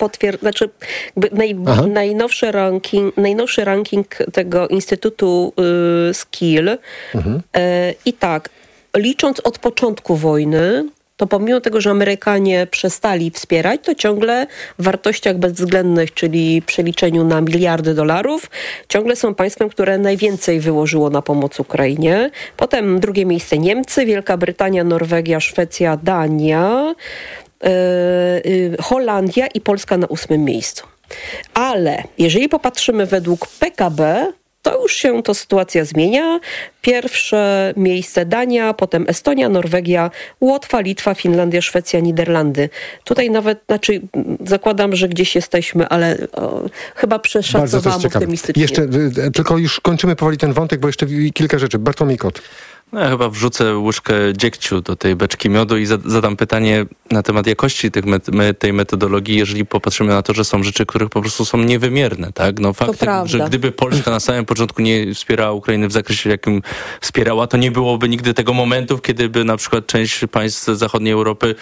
najnowszy ranking tego Instytutu Skill i tak, licząc od początku wojny, to pomimo tego, że Amerykanie przestali wspierać, to ciągle w wartościach bezwzględnych, czyli przeliczeniu na miliardy dolarów, ciągle są państwem, które najwięcej wyłożyło na pomoc Ukrainie. Potem drugie miejsce Niemcy, Wielka Brytania, Norwegia, Szwecja, Dania, Holandia i Polska na 8. miejscu. Ale jeżeli popatrzymy według PKB, to już się to sytuacja zmienia. Pierwsze miejsce Dania, potem Estonia, Norwegia, Łotwa, Litwa, Finlandia, Szwecja, Niderlandy. Tutaj nawet, zakładam, że gdzieś jesteśmy, ale chyba przeszacowałam optymistycznie. Jeszcze, tylko już kończymy powoli ten wątek, bo jeszcze kilka rzeczy. Bartłomiej Kot. Ja chyba wrzucę łyżkę dziegciu do tej beczki miodu i zadam pytanie na temat jakości tej metodologii, jeżeli popatrzymy na to, że są rzeczy, których po prostu są niewymierne, tak? Fakt, że gdyby Polska na samym początku nie wspierała Ukrainy w zakresie, jakim wspierała, to nie byłoby nigdy tego momentu, kiedy by na przykład część państw zachodniej Europy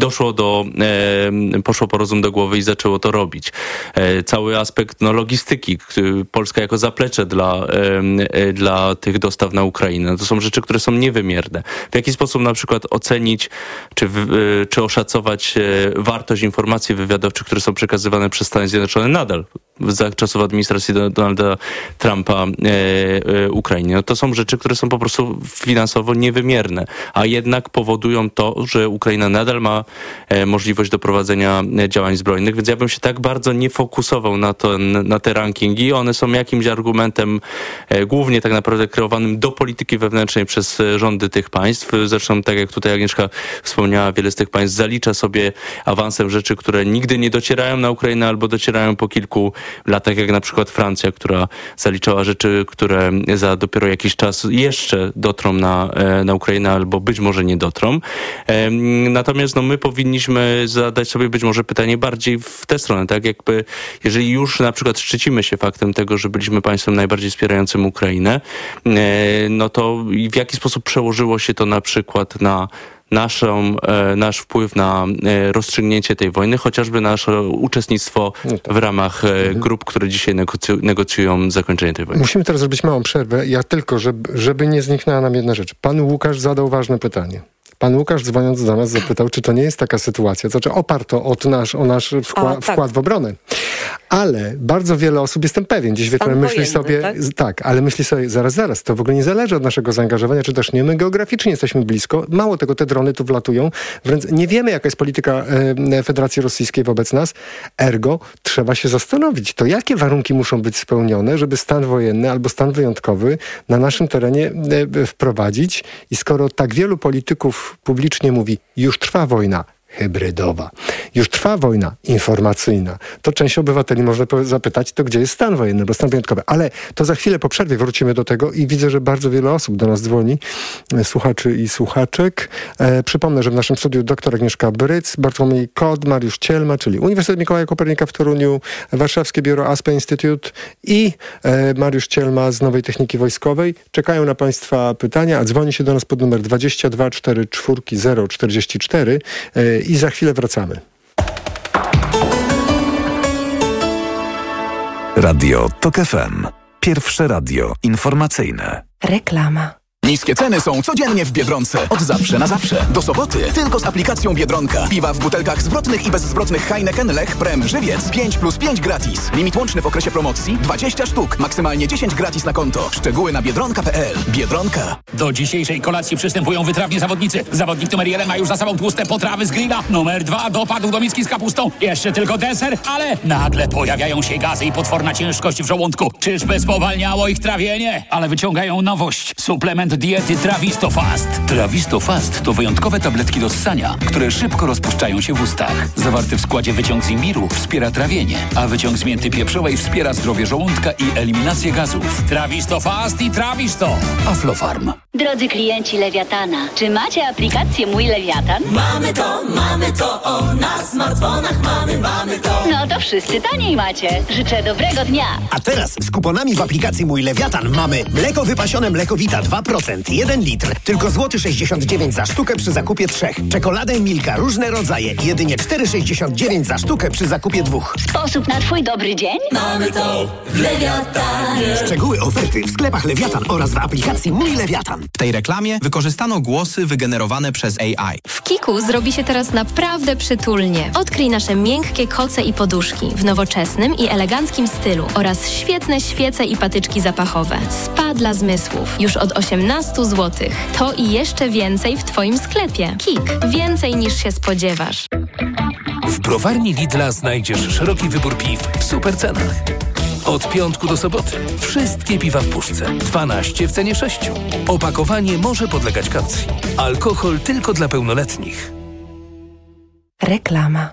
poszło po rozum do głowy i zaczęło to robić. Cały aspekt logistyki, Polska jako zaplecze dla tych dostaw na Ukrainę, to są rzeczy, które są niewymierne. W jaki sposób na przykład ocenić, czy oszacować wartość informacji wywiadowczych, które są przekazywane przez Stany Zjednoczone nadal za czasów administracji Donalda Trumpa Ukrainie. To są rzeczy, które są po prostu finansowo niewymierne, a jednak powodują to, że Ukraina nadal ma możliwość doprowadzenia działań zbrojnych, więc ja bym się tak bardzo nie fokusował na te rankingi. One są jakimś argumentem głównie tak naprawdę kreowanym do polityki wewnętrznej przez rządy tych państw. Zresztą tak jak tutaj Agnieszka wspomniała, wiele z tych państw zalicza sobie awansem rzeczy, które nigdy nie docierają na Ukrainę albo docierają po kilku latach, jak na przykład Francja, która zaliczała rzeczy, które za dopiero jakiś czas jeszcze dotrą na Ukrainę albo być może nie dotrą. Natomiast my powinniśmy zadać sobie być może pytanie bardziej w tę stronę, tak jakby jeżeli już na przykład szczycimy się faktem tego, że byliśmy państwem najbardziej wspierającym Ukrainę, to w jaki sposób przełożyło się to na przykład na nasz wpływ na rozstrzygnięcie tej wojny, chociażby nasze uczestnictwo w ramach grup, które dzisiaj negocjują zakończenie tej wojny. Musimy teraz zrobić małą przerwę. Ja tylko, żeby nie zniknęła nam jedna rzecz. Pan Łukasz zadał ważne pytanie. Pan Łukasz, dzwoniąc do nas, zapytał, czy to nie jest taka sytuacja, to znaczy oparto o nasz wkład w obronę. Ale bardzo wiele osób, jestem pewien, gdzieś wieczorem myśli sobie, tak, ale myśli sobie, zaraz, to w ogóle nie zależy od naszego zaangażowania, czy też nie, my geograficznie jesteśmy blisko, mało tego, te drony tu wlatują, wręcz nie wiemy, jaka jest polityka Federacji Rosyjskiej wobec nas, ergo trzeba się zastanowić, to jakie warunki muszą być spełnione, żeby stan wojenny albo stan wyjątkowy na naszym terenie wprowadzić i skoro tak wielu polityków publicznie mówi, już trwa wojna hybrydowa, już trwa wojna informacyjna, to część obywateli można zapytać, to gdzie jest stan wojenny, bo stan wyjątkowy. Ale to za chwilę po przerwie wrócimy do tego i widzę, że bardzo wiele osób do nas dzwoni, słuchaczy i słuchaczek. Przypomnę, że w naszym studiu dr Agnieszka Bryc, Bartłomiej Kot, Mariusz Cielma, czyli Uniwersytet Mikołaja Kopernika w Toruniu, Warszawskie Biuro ASPE Instytut i Mariusz Cielma z Nowej Techniki Wojskowej. Czekają na Państwa pytania, a dzwoni się do nas pod numer 22 44 044 i za chwilę wracamy. Radio TOK FM. Pierwsze radio informacyjne. Reklama. Niskie ceny są codziennie w Biedronce. Od zawsze na zawsze. Do soboty tylko z aplikacją Biedronka. Piwa w butelkach zwrotnych i bezzwrotnych Heineken, Lech, Prem, Żywiec. 5+5 gratis. Limit łączny w okresie promocji 20 sztuk. Maksymalnie 10 gratis na konto. Szczegóły na biedronka.pl. Biedronka. Do dzisiejszej kolacji przystępują wytrawnie zawodnicy. Zawodnik numer 1 ma już za sobą tłuste potrawy z grilla. Numer 2 dopadł do miski z kapustą. Jeszcze tylko deser, ale nagle pojawiają się gazy i potworna ciężkość w żołądku. Czyżby spowalniało ich trawienie? Ale wyciągają nowość. Suplement diety Trawisto Fast. Trawisto Fast to wyjątkowe tabletki do ssania, które szybko rozpuszczają się w ustach. Zawarty w składzie wyciąg z imbiru wspiera trawienie, a wyciąg z mięty pieprzowej wspiera zdrowie żołądka i eliminację gazów. Trawisto Fast i Trawisto. Aflofarm. Drodzy klienci Lewiatana, czy macie aplikację Mój Lewiatan? Mamy to, o, na smartfonach mamy to. No to wszyscy taniej macie. Życzę dobrego dnia. A teraz z kuponami w aplikacji Mój Lewiatan mamy mleko wypasione Mlekowita 2%, 1 litr, tylko złoty 69 za sztukę przy zakupie 3. Czekoladę Milka, różne rodzaje, jedynie 4,69 za sztukę przy zakupie 2. Sposób na twój dobry dzień? Mamy to w Lewiatanie. Szczegóły oferty w sklepach Lewiatan oraz w aplikacji Mój Lewiatan. W tej reklamie wykorzystano głosy wygenerowane przez AI. W Kiku zrobi się teraz naprawdę przytulnie. Odkryj nasze miękkie koce i poduszki w nowoczesnym i eleganckim stylu oraz świetne świece i patyczki zapachowe. Spa dla zmysłów. Już od 18 zł. To i jeszcze więcej w Twoim sklepie. Kik. Więcej niż się spodziewasz. W browarni Lidla znajdziesz szeroki wybór piw w super cenach. Od piątku do soboty wszystkie piwa w puszce. 12 w cenie 6. Opakowanie może podlegać kaucji. Alkohol tylko dla pełnoletnich. Reklama.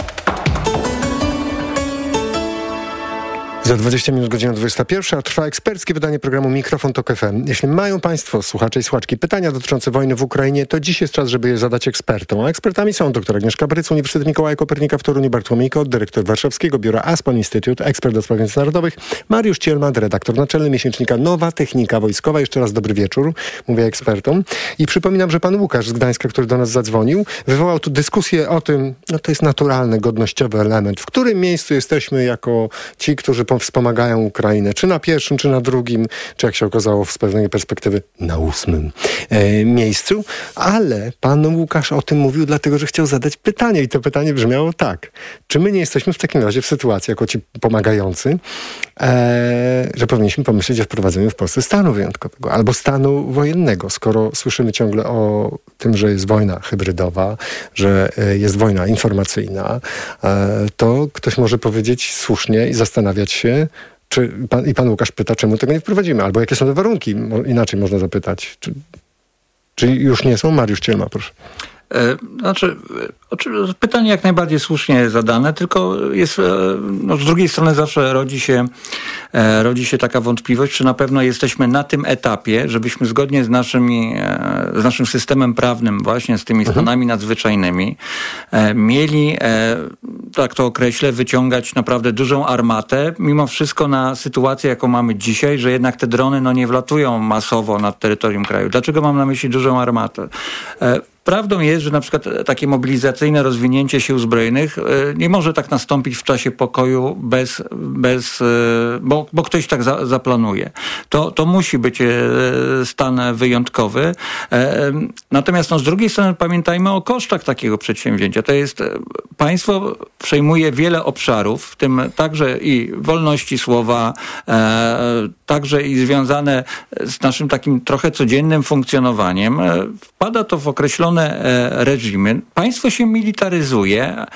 Za 20 minut godzina 21, a trwa eksperckie wydanie programu Mikrofon TOK FM. Jeśli mają Państwo, słuchacze i słuchaczki, pytania dotyczące wojny w Ukrainie, to dziś jest czas, żeby je zadać ekspertom. A ekspertami są dr Agnieszka Bryc, Uniwersytet Mikołaja Kopernika w Toruniu, Bartłomiej Kot, dyrektor Warszawskiego Biura ASPE Instytut, ekspert do spraw międzynarodowych, Mariusz Cielman, redaktor naczelny miesięcznika Nowa Technika Wojskowa. Jeszcze raz dobry wieczór, mówię ekspertom. I przypominam, że pan Łukasz z Gdańska, który do nas zadzwonił, wywołał tu dyskusję o tym, no to jest naturalny, godnościowy element, w którym miejscu jesteśmy jako ci, którzy wspomagają Ukrainę, czy na pierwszym, czy na drugim, czy jak się okazało z pewnej perspektywy na 8. miejscu. Ale pan Łukasz o tym mówił dlatego, że chciał zadać pytanie i to pytanie brzmiało tak. Czy my nie jesteśmy w takim razie w sytuacji jako ci pomagający, że powinniśmy pomyśleć o wprowadzeniu w Polsce stanu wyjątkowego albo stanu wojennego, skoro słyszymy ciągle o tym, że jest wojna hybrydowa, że jest wojna informacyjna, to ktoś może powiedzieć słusznie i zastanawiać się, pan Łukasz pyta, czemu tego nie wprowadzimy, albo jakie są te warunki, inaczej można zapytać. Czy już nie są? Mariusz Cielma, proszę. Pytanie jak najbardziej słusznie zadane, tylko jest, z drugiej strony zawsze rodzi się taka wątpliwość, czy na pewno jesteśmy na tym etapie, żebyśmy zgodnie z naszym systemem prawnym, właśnie z tymi stanami nadzwyczajnymi, mieli, tak to określę, wyciągać naprawdę dużą armatę, mimo wszystko na sytuację, jaką mamy dzisiaj, że jednak te drony nie wlatują masowo nad terytorium kraju. Dlaczego mam na myśli dużą armatę? prawdą jest, że na przykład takie mobilizacyjne rozwinięcie sił zbrojnych nie może tak nastąpić w czasie pokoju bo ktoś tak zaplanuje. To musi być stan wyjątkowy. Natomiast z drugiej strony pamiętajmy o kosztach takiego przedsięwzięcia. To jest państwo przejmuje wiele obszarów, w tym także i wolności słowa, także i związane z naszym takim trochę codziennym funkcjonowaniem. Wpada to w określone reżimy. Państwo się militaryzuje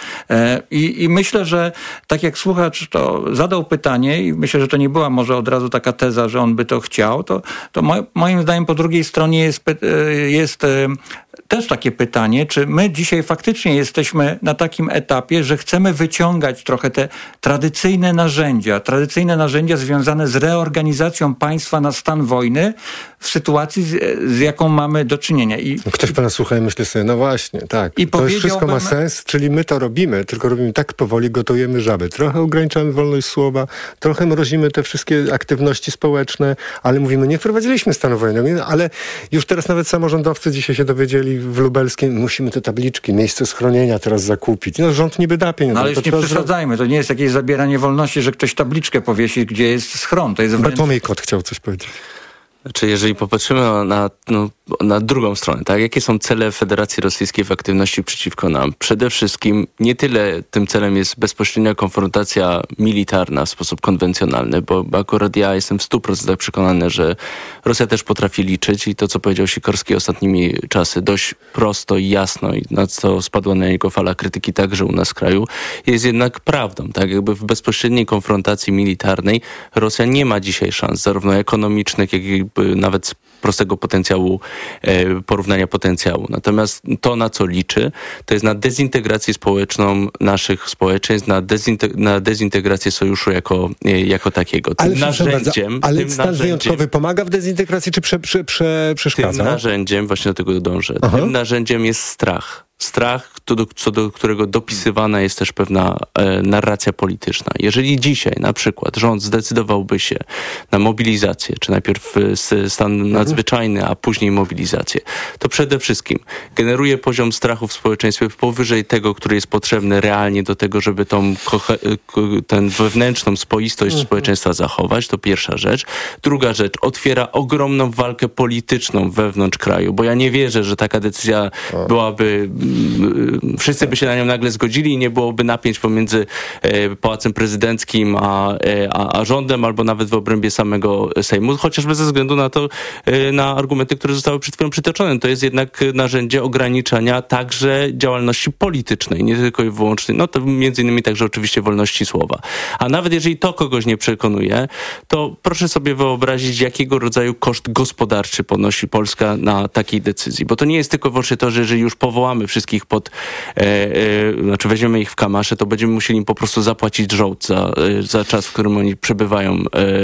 i myślę, że tak jak słuchacz to zadał pytanie i myślę, że to nie była może od razu taka teza, że on by to chciał, to moim zdaniem po drugiej stronie jest też takie pytanie, czy my dzisiaj faktycznie jesteśmy na takim etapie, że chcemy wyciągać trochę te tradycyjne narzędzia związane z reorganizacją państwa na stan wojny w sytuacji, z jaką mamy do czynienia. Ktoś pana słucha i myśli sobie, no właśnie, tak. To już wszystko ma sens, czyli my to robimy, tylko robimy tak powoli, gotujemy żaby. Trochę ograniczamy wolność słowa, trochę mrozimy te wszystkie aktywności społeczne, ale mówimy, nie wprowadziliśmy stanu wojennego, ale już teraz nawet samorządowcy dzisiaj się dowiedzieli w Lubelskim, musimy te tabliczki, miejsce schronienia teraz zakupić. No rząd niby da pieniądze. No, ale już nie przesadzajmy, to nie jest jakieś zabieranie wolności, że ktoś tabliczkę powiesi, gdzie jest schron. To jest Bartłomiej Kot chciał coś powiedzieć. Znaczy, jeżeli popatrzymy na drugą stronę, tak? Jakie są cele Federacji Rosyjskiej w aktywności przeciwko nam? Przede wszystkim nie tyle tym celem jest bezpośrednia konfrontacja militarna w sposób konwencjonalny, bo akurat ja jestem w 100% przekonany, że Rosja też potrafi liczyć i to, co powiedział Sikorski ostatnimi czasy, dość prosto i jasno i na co spadła na niego fala krytyki także u nas w kraju, jest jednak prawdą. Tak? Jakby w bezpośredniej konfrontacji militarnej Rosja nie ma dzisiaj szans, zarówno ekonomicznych, jak i nawet z prostego potencjału, porównania potencjału. Natomiast to, na co liczy, to jest na dezintegrację społeczną naszych społeczeństw, na dezintegrację sojuszu jako takiego. Ale stan wyjątkowy pomaga w dezintegracji, czy przeszkadza? Tym narzędziem, właśnie do tego dążę, tym narzędziem jest strach. Strach, co do którego dopisywana jest też pewna narracja polityczna. Jeżeli dzisiaj na przykład rząd zdecydowałby się na mobilizację, czy najpierw stan nadzwyczajny, a później mobilizację, to przede wszystkim generuje poziom strachu w społeczeństwie powyżej tego, który jest potrzebny realnie do tego, żeby tę wewnętrzną spoistość społeczeństwa zachować. To pierwsza rzecz. Druga rzecz, otwiera ogromną walkę polityczną wewnątrz kraju, bo ja nie wierzę, że taka decyzja byłaby wszyscy by się na nią nagle zgodzili i nie byłoby napięć pomiędzy Pałacem Prezydenckim a rządem, albo nawet w obrębie samego Sejmu, chociażby ze względu na to, na argumenty, które zostały przed chwilą przytoczone. To jest jednak narzędzie ograniczania także działalności politycznej, nie tylko i wyłącznie, no to między innymi także oczywiście wolności słowa. A nawet jeżeli to kogoś nie przekonuje, to proszę sobie wyobrazić, jakiego rodzaju koszt gospodarczy ponosi Polska na takiej decyzji. Bo to nie jest tylko wyłącznie to, że jeżeli już powołamy wszystkich weźmiemy ich w kamasze, to będziemy musieli im po prostu zapłacić żołd za czas, w którym oni przebywają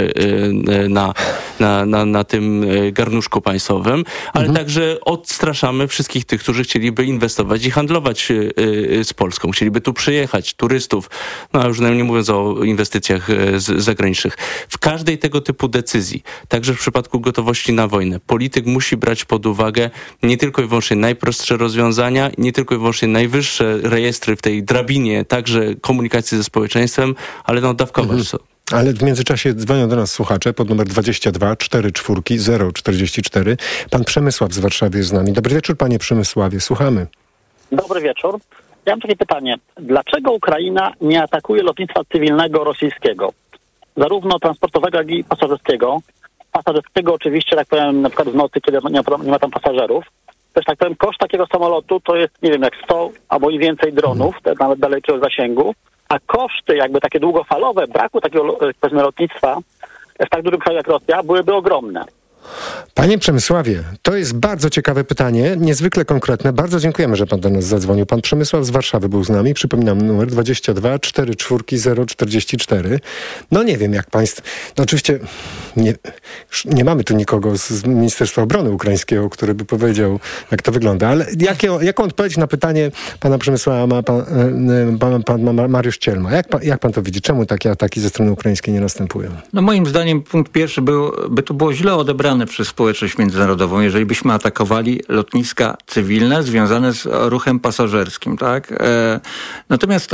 na tym garnuszku państwowym, ale także odstraszamy wszystkich tych, którzy chcieliby inwestować i handlować z Polską. Chcieliby tu przyjechać, turystów, no już nie mówiąc o inwestycjach zagranicznych. W każdej tego typu decyzji, także w przypadku gotowości na wojnę, polityk musi brać pod uwagę nie tylko i wyłącznie najprostsze rozwiązania, nie tylko i wyłącznie najwyższe rejestry w tej drabinie, także komunikacji ze społeczeństwem, ale dawkować to. Ale w międzyczasie dzwonią do nas słuchacze pod numer 22 44 044. Pan Przemysław z Warszawy jest z nami. Dobry wieczór, panie Przemysławie, słuchamy. Dobry wieczór. Ja mam takie pytanie. Dlaczego Ukraina nie atakuje lotnictwa cywilnego rosyjskiego? Zarówno transportowego, jak i pasażerskiego. Pasażerskiego oczywiście, tak powiem, na przykład w nocy, kiedy nie ma tam pasażerów. Też tak powiem, koszt takiego samolotu to jest, nie wiem, jak 100 albo i więcej dronów, nawet dalekiego zasięgu, a koszty jakby takie długofalowe braku takiego, powiedzmy, lotnictwa w tak dużym kraju jak Rosja byłyby ogromne. Panie Przemysławie, to jest bardzo ciekawe pytanie, niezwykle konkretne. Bardzo dziękujemy, że pan do nas zadzwonił. Pan Przemysław z Warszawy był z nami. Przypominam numer 22 44 044. No nie wiem, jak państwo... No oczywiście nie mamy tu nikogo z Ministerstwa Obrony Ukraińskiego, który by powiedział, jak to wygląda. Ale jaką odpowiedź na pytanie pana Przemysława ma pan Mariusz Cielma? Jak pan to widzi? Czemu takie ataki ze strony ukraińskiej nie następują? No moim zdaniem punkt pierwszy by to było źle odebrane niedopuszczalne przez społeczność międzynarodową, jeżeli byśmy atakowali lotniska cywilne związane z ruchem pasażerskim, tak? Natomiast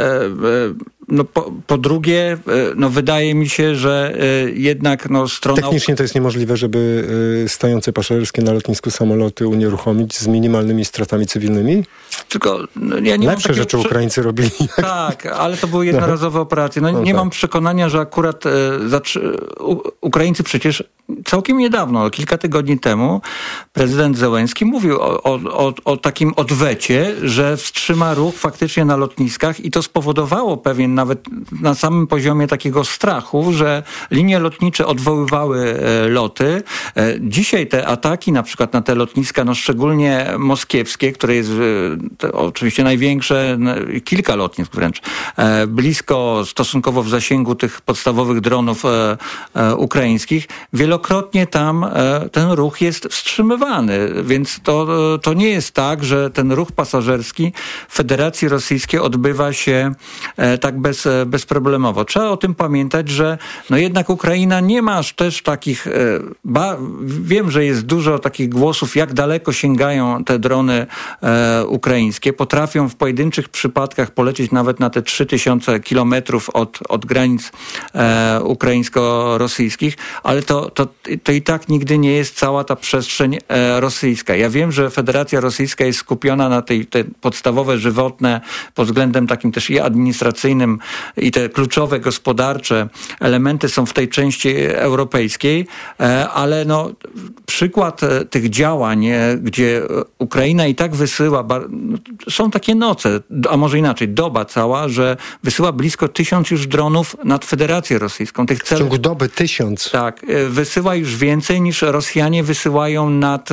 po drugie, wydaje mi się, że jednak strona... Technicznie to jest niemożliwe, żeby stojące pasażerskie na lotnisku samoloty unieruchomić z minimalnymi stratami cywilnymi? Tylko ja nie Lepsze rzeczy Ukraińcy robili. Tak, ale to były jednorazowe operacje. Nie mam przekonania, że akurat Ukraińcy przecież całkiem niedawno, kilka tygodni temu, prezydent Zełenski mówił o takim odwecie, że wstrzyma ruch faktycznie na lotniskach i to spowodowało pewien nawet na samym poziomie takiego strachu, że linie lotnicze odwoływały loty. Dzisiaj te ataki na przykład na te lotniska, szczególnie moskiewskie, które jest oczywiście największe, kilka lotnisk wręcz, blisko stosunkowo w zasięgu tych podstawowych dronów ukraińskich, wielokrotnie tam ten ruch jest wstrzymywany, więc to nie jest tak, że ten ruch pasażerski w Federacji Rosyjskiej odbywa się tak bezproblemowo. Trzeba o tym pamiętać, że jednak Ukraina nie ma aż też takich... Wiem, że jest dużo takich głosów, jak daleko sięgają te drony ukraińskie. Potrafią w pojedynczych przypadkach polecieć nawet na te 3000 kilometrów od granic ukraińsko-rosyjskich, ale to i tak nigdy nie jest cała ta przestrzeń rosyjska. Ja wiem, że Federacja Rosyjska jest skupiona na te podstawowe, żywotne, pod względem takim też i administracyjnym, i te kluczowe gospodarcze elementy są w tej części europejskiej, ale przykład tych działań, gdzie Ukraina i tak wysyła, są takie noce, a może inaczej, doba cała, że wysyła blisko 1000 już dronów nad Federację Rosyjską. Tych celów, w ciągu doby 1000? Tak, wysyła już więcej niż Rosjanie wysyłają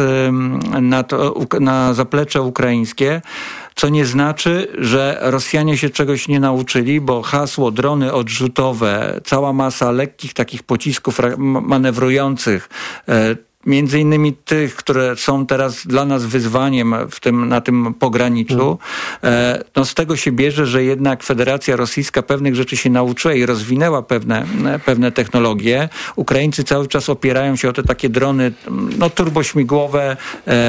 na zaplecze ukraińskie. Co nie znaczy, że Rosjanie się czegoś nie nauczyli, bo hasło drony odrzutowe, cała masa lekkich takich pocisków manewrujących, między innymi tych, które są teraz dla nas wyzwaniem na tym pograniczu. Z tego się bierze, że jednak Federacja Rosyjska pewnych rzeczy się nauczyła i rozwinęła pewne technologie. Ukraińcy cały czas opierają się o te takie drony turbośmigłowe,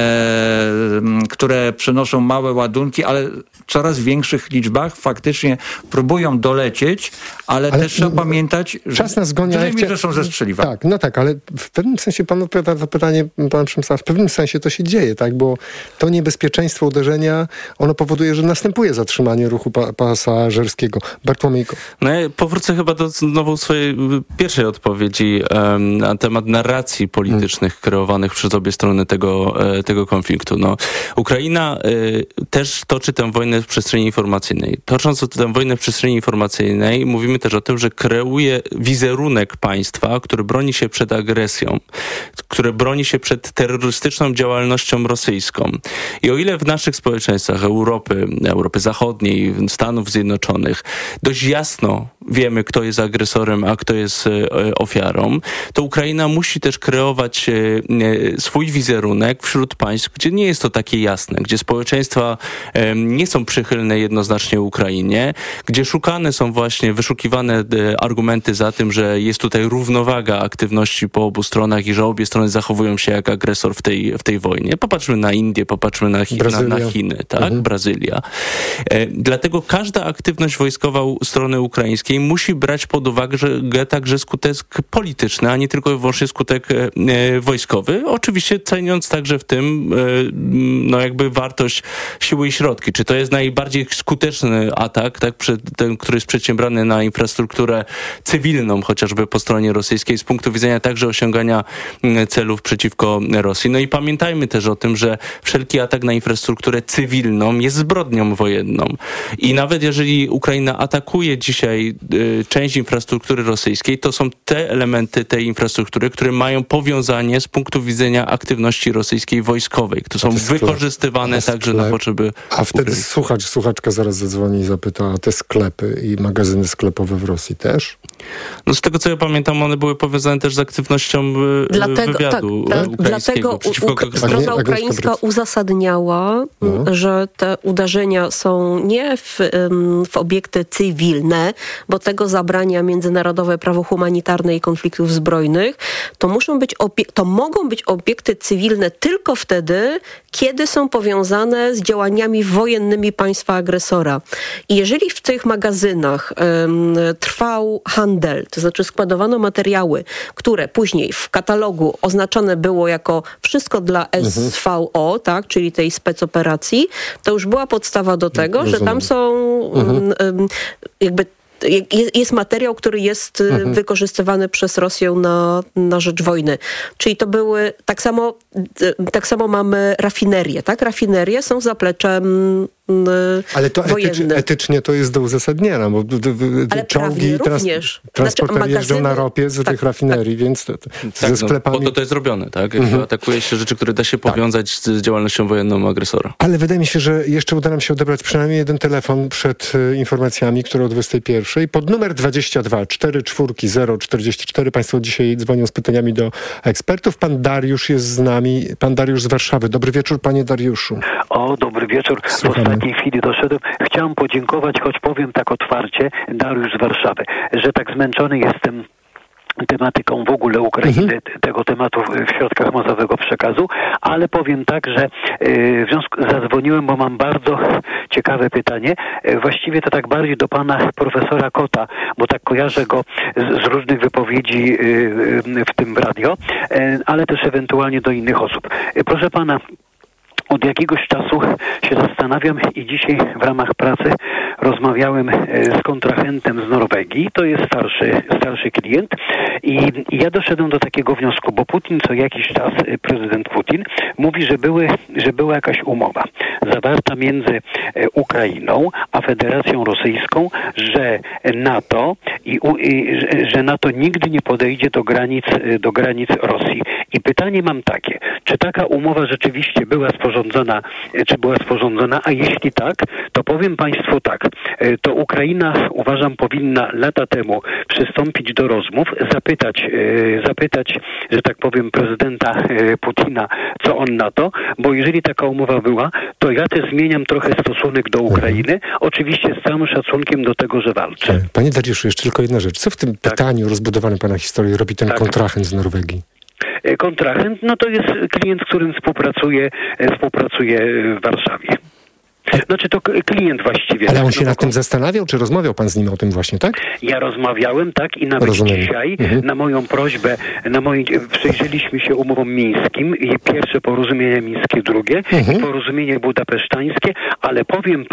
które przenoszą małe ładunki, ale w coraz większych liczbach faktycznie próbują dolecieć, ale też trzeba pamiętać, że że są zestrzeliwane. Tak, ale w pewnym sensie pan odpowiada na pytanie pana Przemysława, w pewnym sensie to się dzieje, tak, bo to niebezpieczeństwo uderzenia, ono powoduje, że następuje zatrzymanie ruchu pasażerskiego. Bartłomiejko. Ja powrócę chyba do znowu swojej pierwszej odpowiedzi na temat narracji politycznych kreowanych przez obie strony tego konfliktu. Ukraina też toczy tę wojnę w przestrzeni informacyjnej. Tocząc tę wojnę w przestrzeni informacyjnej, mówimy też o tym, że kreuje wizerunek państwa, który broni się przed agresją, które broni się przed terrorystyczną działalnością rosyjską. I o ile w naszych społeczeństwach Europy Zachodniej, Stanów Zjednoczonych dość jasno wiemy, kto jest agresorem, a kto jest ofiarą, to Ukraina musi też kreować swój wizerunek wśród państw, gdzie nie jest to takie jasne, gdzie społeczeństwa nie są przychylne jednoznacznie Ukrainie, gdzie wyszukiwane argumenty za tym, że jest tutaj równowaga aktywności po obu stronach i że obie strony zachowują się jak agresor w tej wojnie. Popatrzmy na Indię, popatrzmy na Chiny, tak? Brazylia. Dlatego każda aktywność wojskowa strony ukraińskiej musi brać pod uwagę także skutek polityczny, a nie tylko i wyłącznie skutek wojskowy. Oczywiście ceniąc także w tym wartość siły i środki. Czy to jest najbardziej skuteczny atak, tak, ten, który jest przedsiębrany na infrastrukturę cywilną, chociażby po stronie rosyjskiej, z punktu widzenia także osiągania celów przeciwko Rosji. I pamiętajmy też o tym, że wszelki atak na infrastrukturę cywilną jest zbrodnią wojenną. I nawet jeżeli Ukraina atakuje dzisiaj część infrastruktury rosyjskiej, to są te elementy tej infrastruktury, które mają powiązanie z punktu widzenia aktywności rosyjskiej wojskowej, które są wykorzystywane także na potrzeby... A wtedy słuchaczka zaraz zadzwoni i zapyta, a te sklepy i magazyny sklepowe w Rosji też? Z tego co ja pamiętam, one były powiązane też z aktywnością wywiadu. napadu ukraińskiego przeciwko strona ukraińska uzasadniała, że te uderzenia są nie w obiekty cywilne, bo tego zabrania międzynarodowe prawo humanitarne i konfliktów zbrojnych, to mogą być obiekty cywilne tylko wtedy, kiedy są powiązane z działaniami wojennymi państwa agresora. I jeżeli w tych magazynach trwał handel, to znaczy składowano materiały, które później w katalogu oznaczone było jako wszystko dla SVO, tak, czyli tej specoperacji, to już była podstawa do tego, że tam są jest materiał, który jest wykorzystywany przez Rosję na rzecz wojny. Czyli to były, tak samo mamy rafinerie, tak? Rafinerie są zapleczem ale to etycznie to jest do uzasadnienia, bo czołgi i transportery jeżdżą na ropie z tych rafinerii, więc ze sklepami... Po to jest robione, tak? Atakuje się rzeczy, które da się powiązać z działalnością wojenną agresora. Ale wydaje mi się, że jeszcze uda nam się odebrać przynajmniej jeden telefon przed informacjami, które o 21. Pod numer 22 44 044. Państwo dzisiaj dzwonią z pytaniami do ekspertów. Pan Dariusz jest z nami. Pan Dariusz z Warszawy. Dobry wieczór, panie Dariuszu. Dobry wieczór. W ostatniej chwili doszedłem. Chciałem podziękować, choć powiem tak otwarcie, Dariusz z Warszawy, że tak zmęczony jestem tematyką w ogóle Ukrainy, tego tematu w środkach masowego przekazu, ale powiem tak, że zadzwoniłem, bo mam bardzo ciekawe pytanie. Właściwie to tak bardziej do pana profesora Kota, bo tak kojarzę go z różnych wypowiedzi w tym radio, ale też ewentualnie do innych osób. Proszę pana, od jakiegoś czasu się zastanawiam i dzisiaj w ramach pracy rozmawiałem z kontrahentem z Norwegii. To jest starszy klient i ja doszedłem do takiego wniosku, bo Putin co jakiś czas, prezydent Putin mówi, że była jakaś umowa zawarta między Ukrainą a Federacją Rosyjską, że NATO nigdy nie podejdzie do granic Rosji. I pytanie mam takie, czy taka umowa rzeczywiście była sporządzona, a jeśli tak, to powiem państwu tak, to Ukraina, uważam, powinna lata temu przystąpić do rozmów, zapytać, że tak powiem, prezydenta Putina, co on na to, bo jeżeli taka umowa była, to ja też zmieniam trochę stosunek do Ukrainy, oczywiście z całym szacunkiem do tego, że walczy. Panie Dariuszu, jeszcze tylko jedna rzecz. Co w tym pytaniu rozbudowanym pana historii robi ten kontrahent z Norwegii? Kontrahent, to jest klient, z którym współpracuje w Warszawie. Znaczy to klient właściwie. Ale on się nad tym zastanawiał, czy rozmawiał pan z nim o tym właśnie, tak? Ja rozmawiałem, tak, i nawet dzisiaj na moją prośbę, przyjrzeliśmy się umowom mińskim i pierwsze porozumienie mińskie, drugie i porozumienie budapesztańskie, ale powiem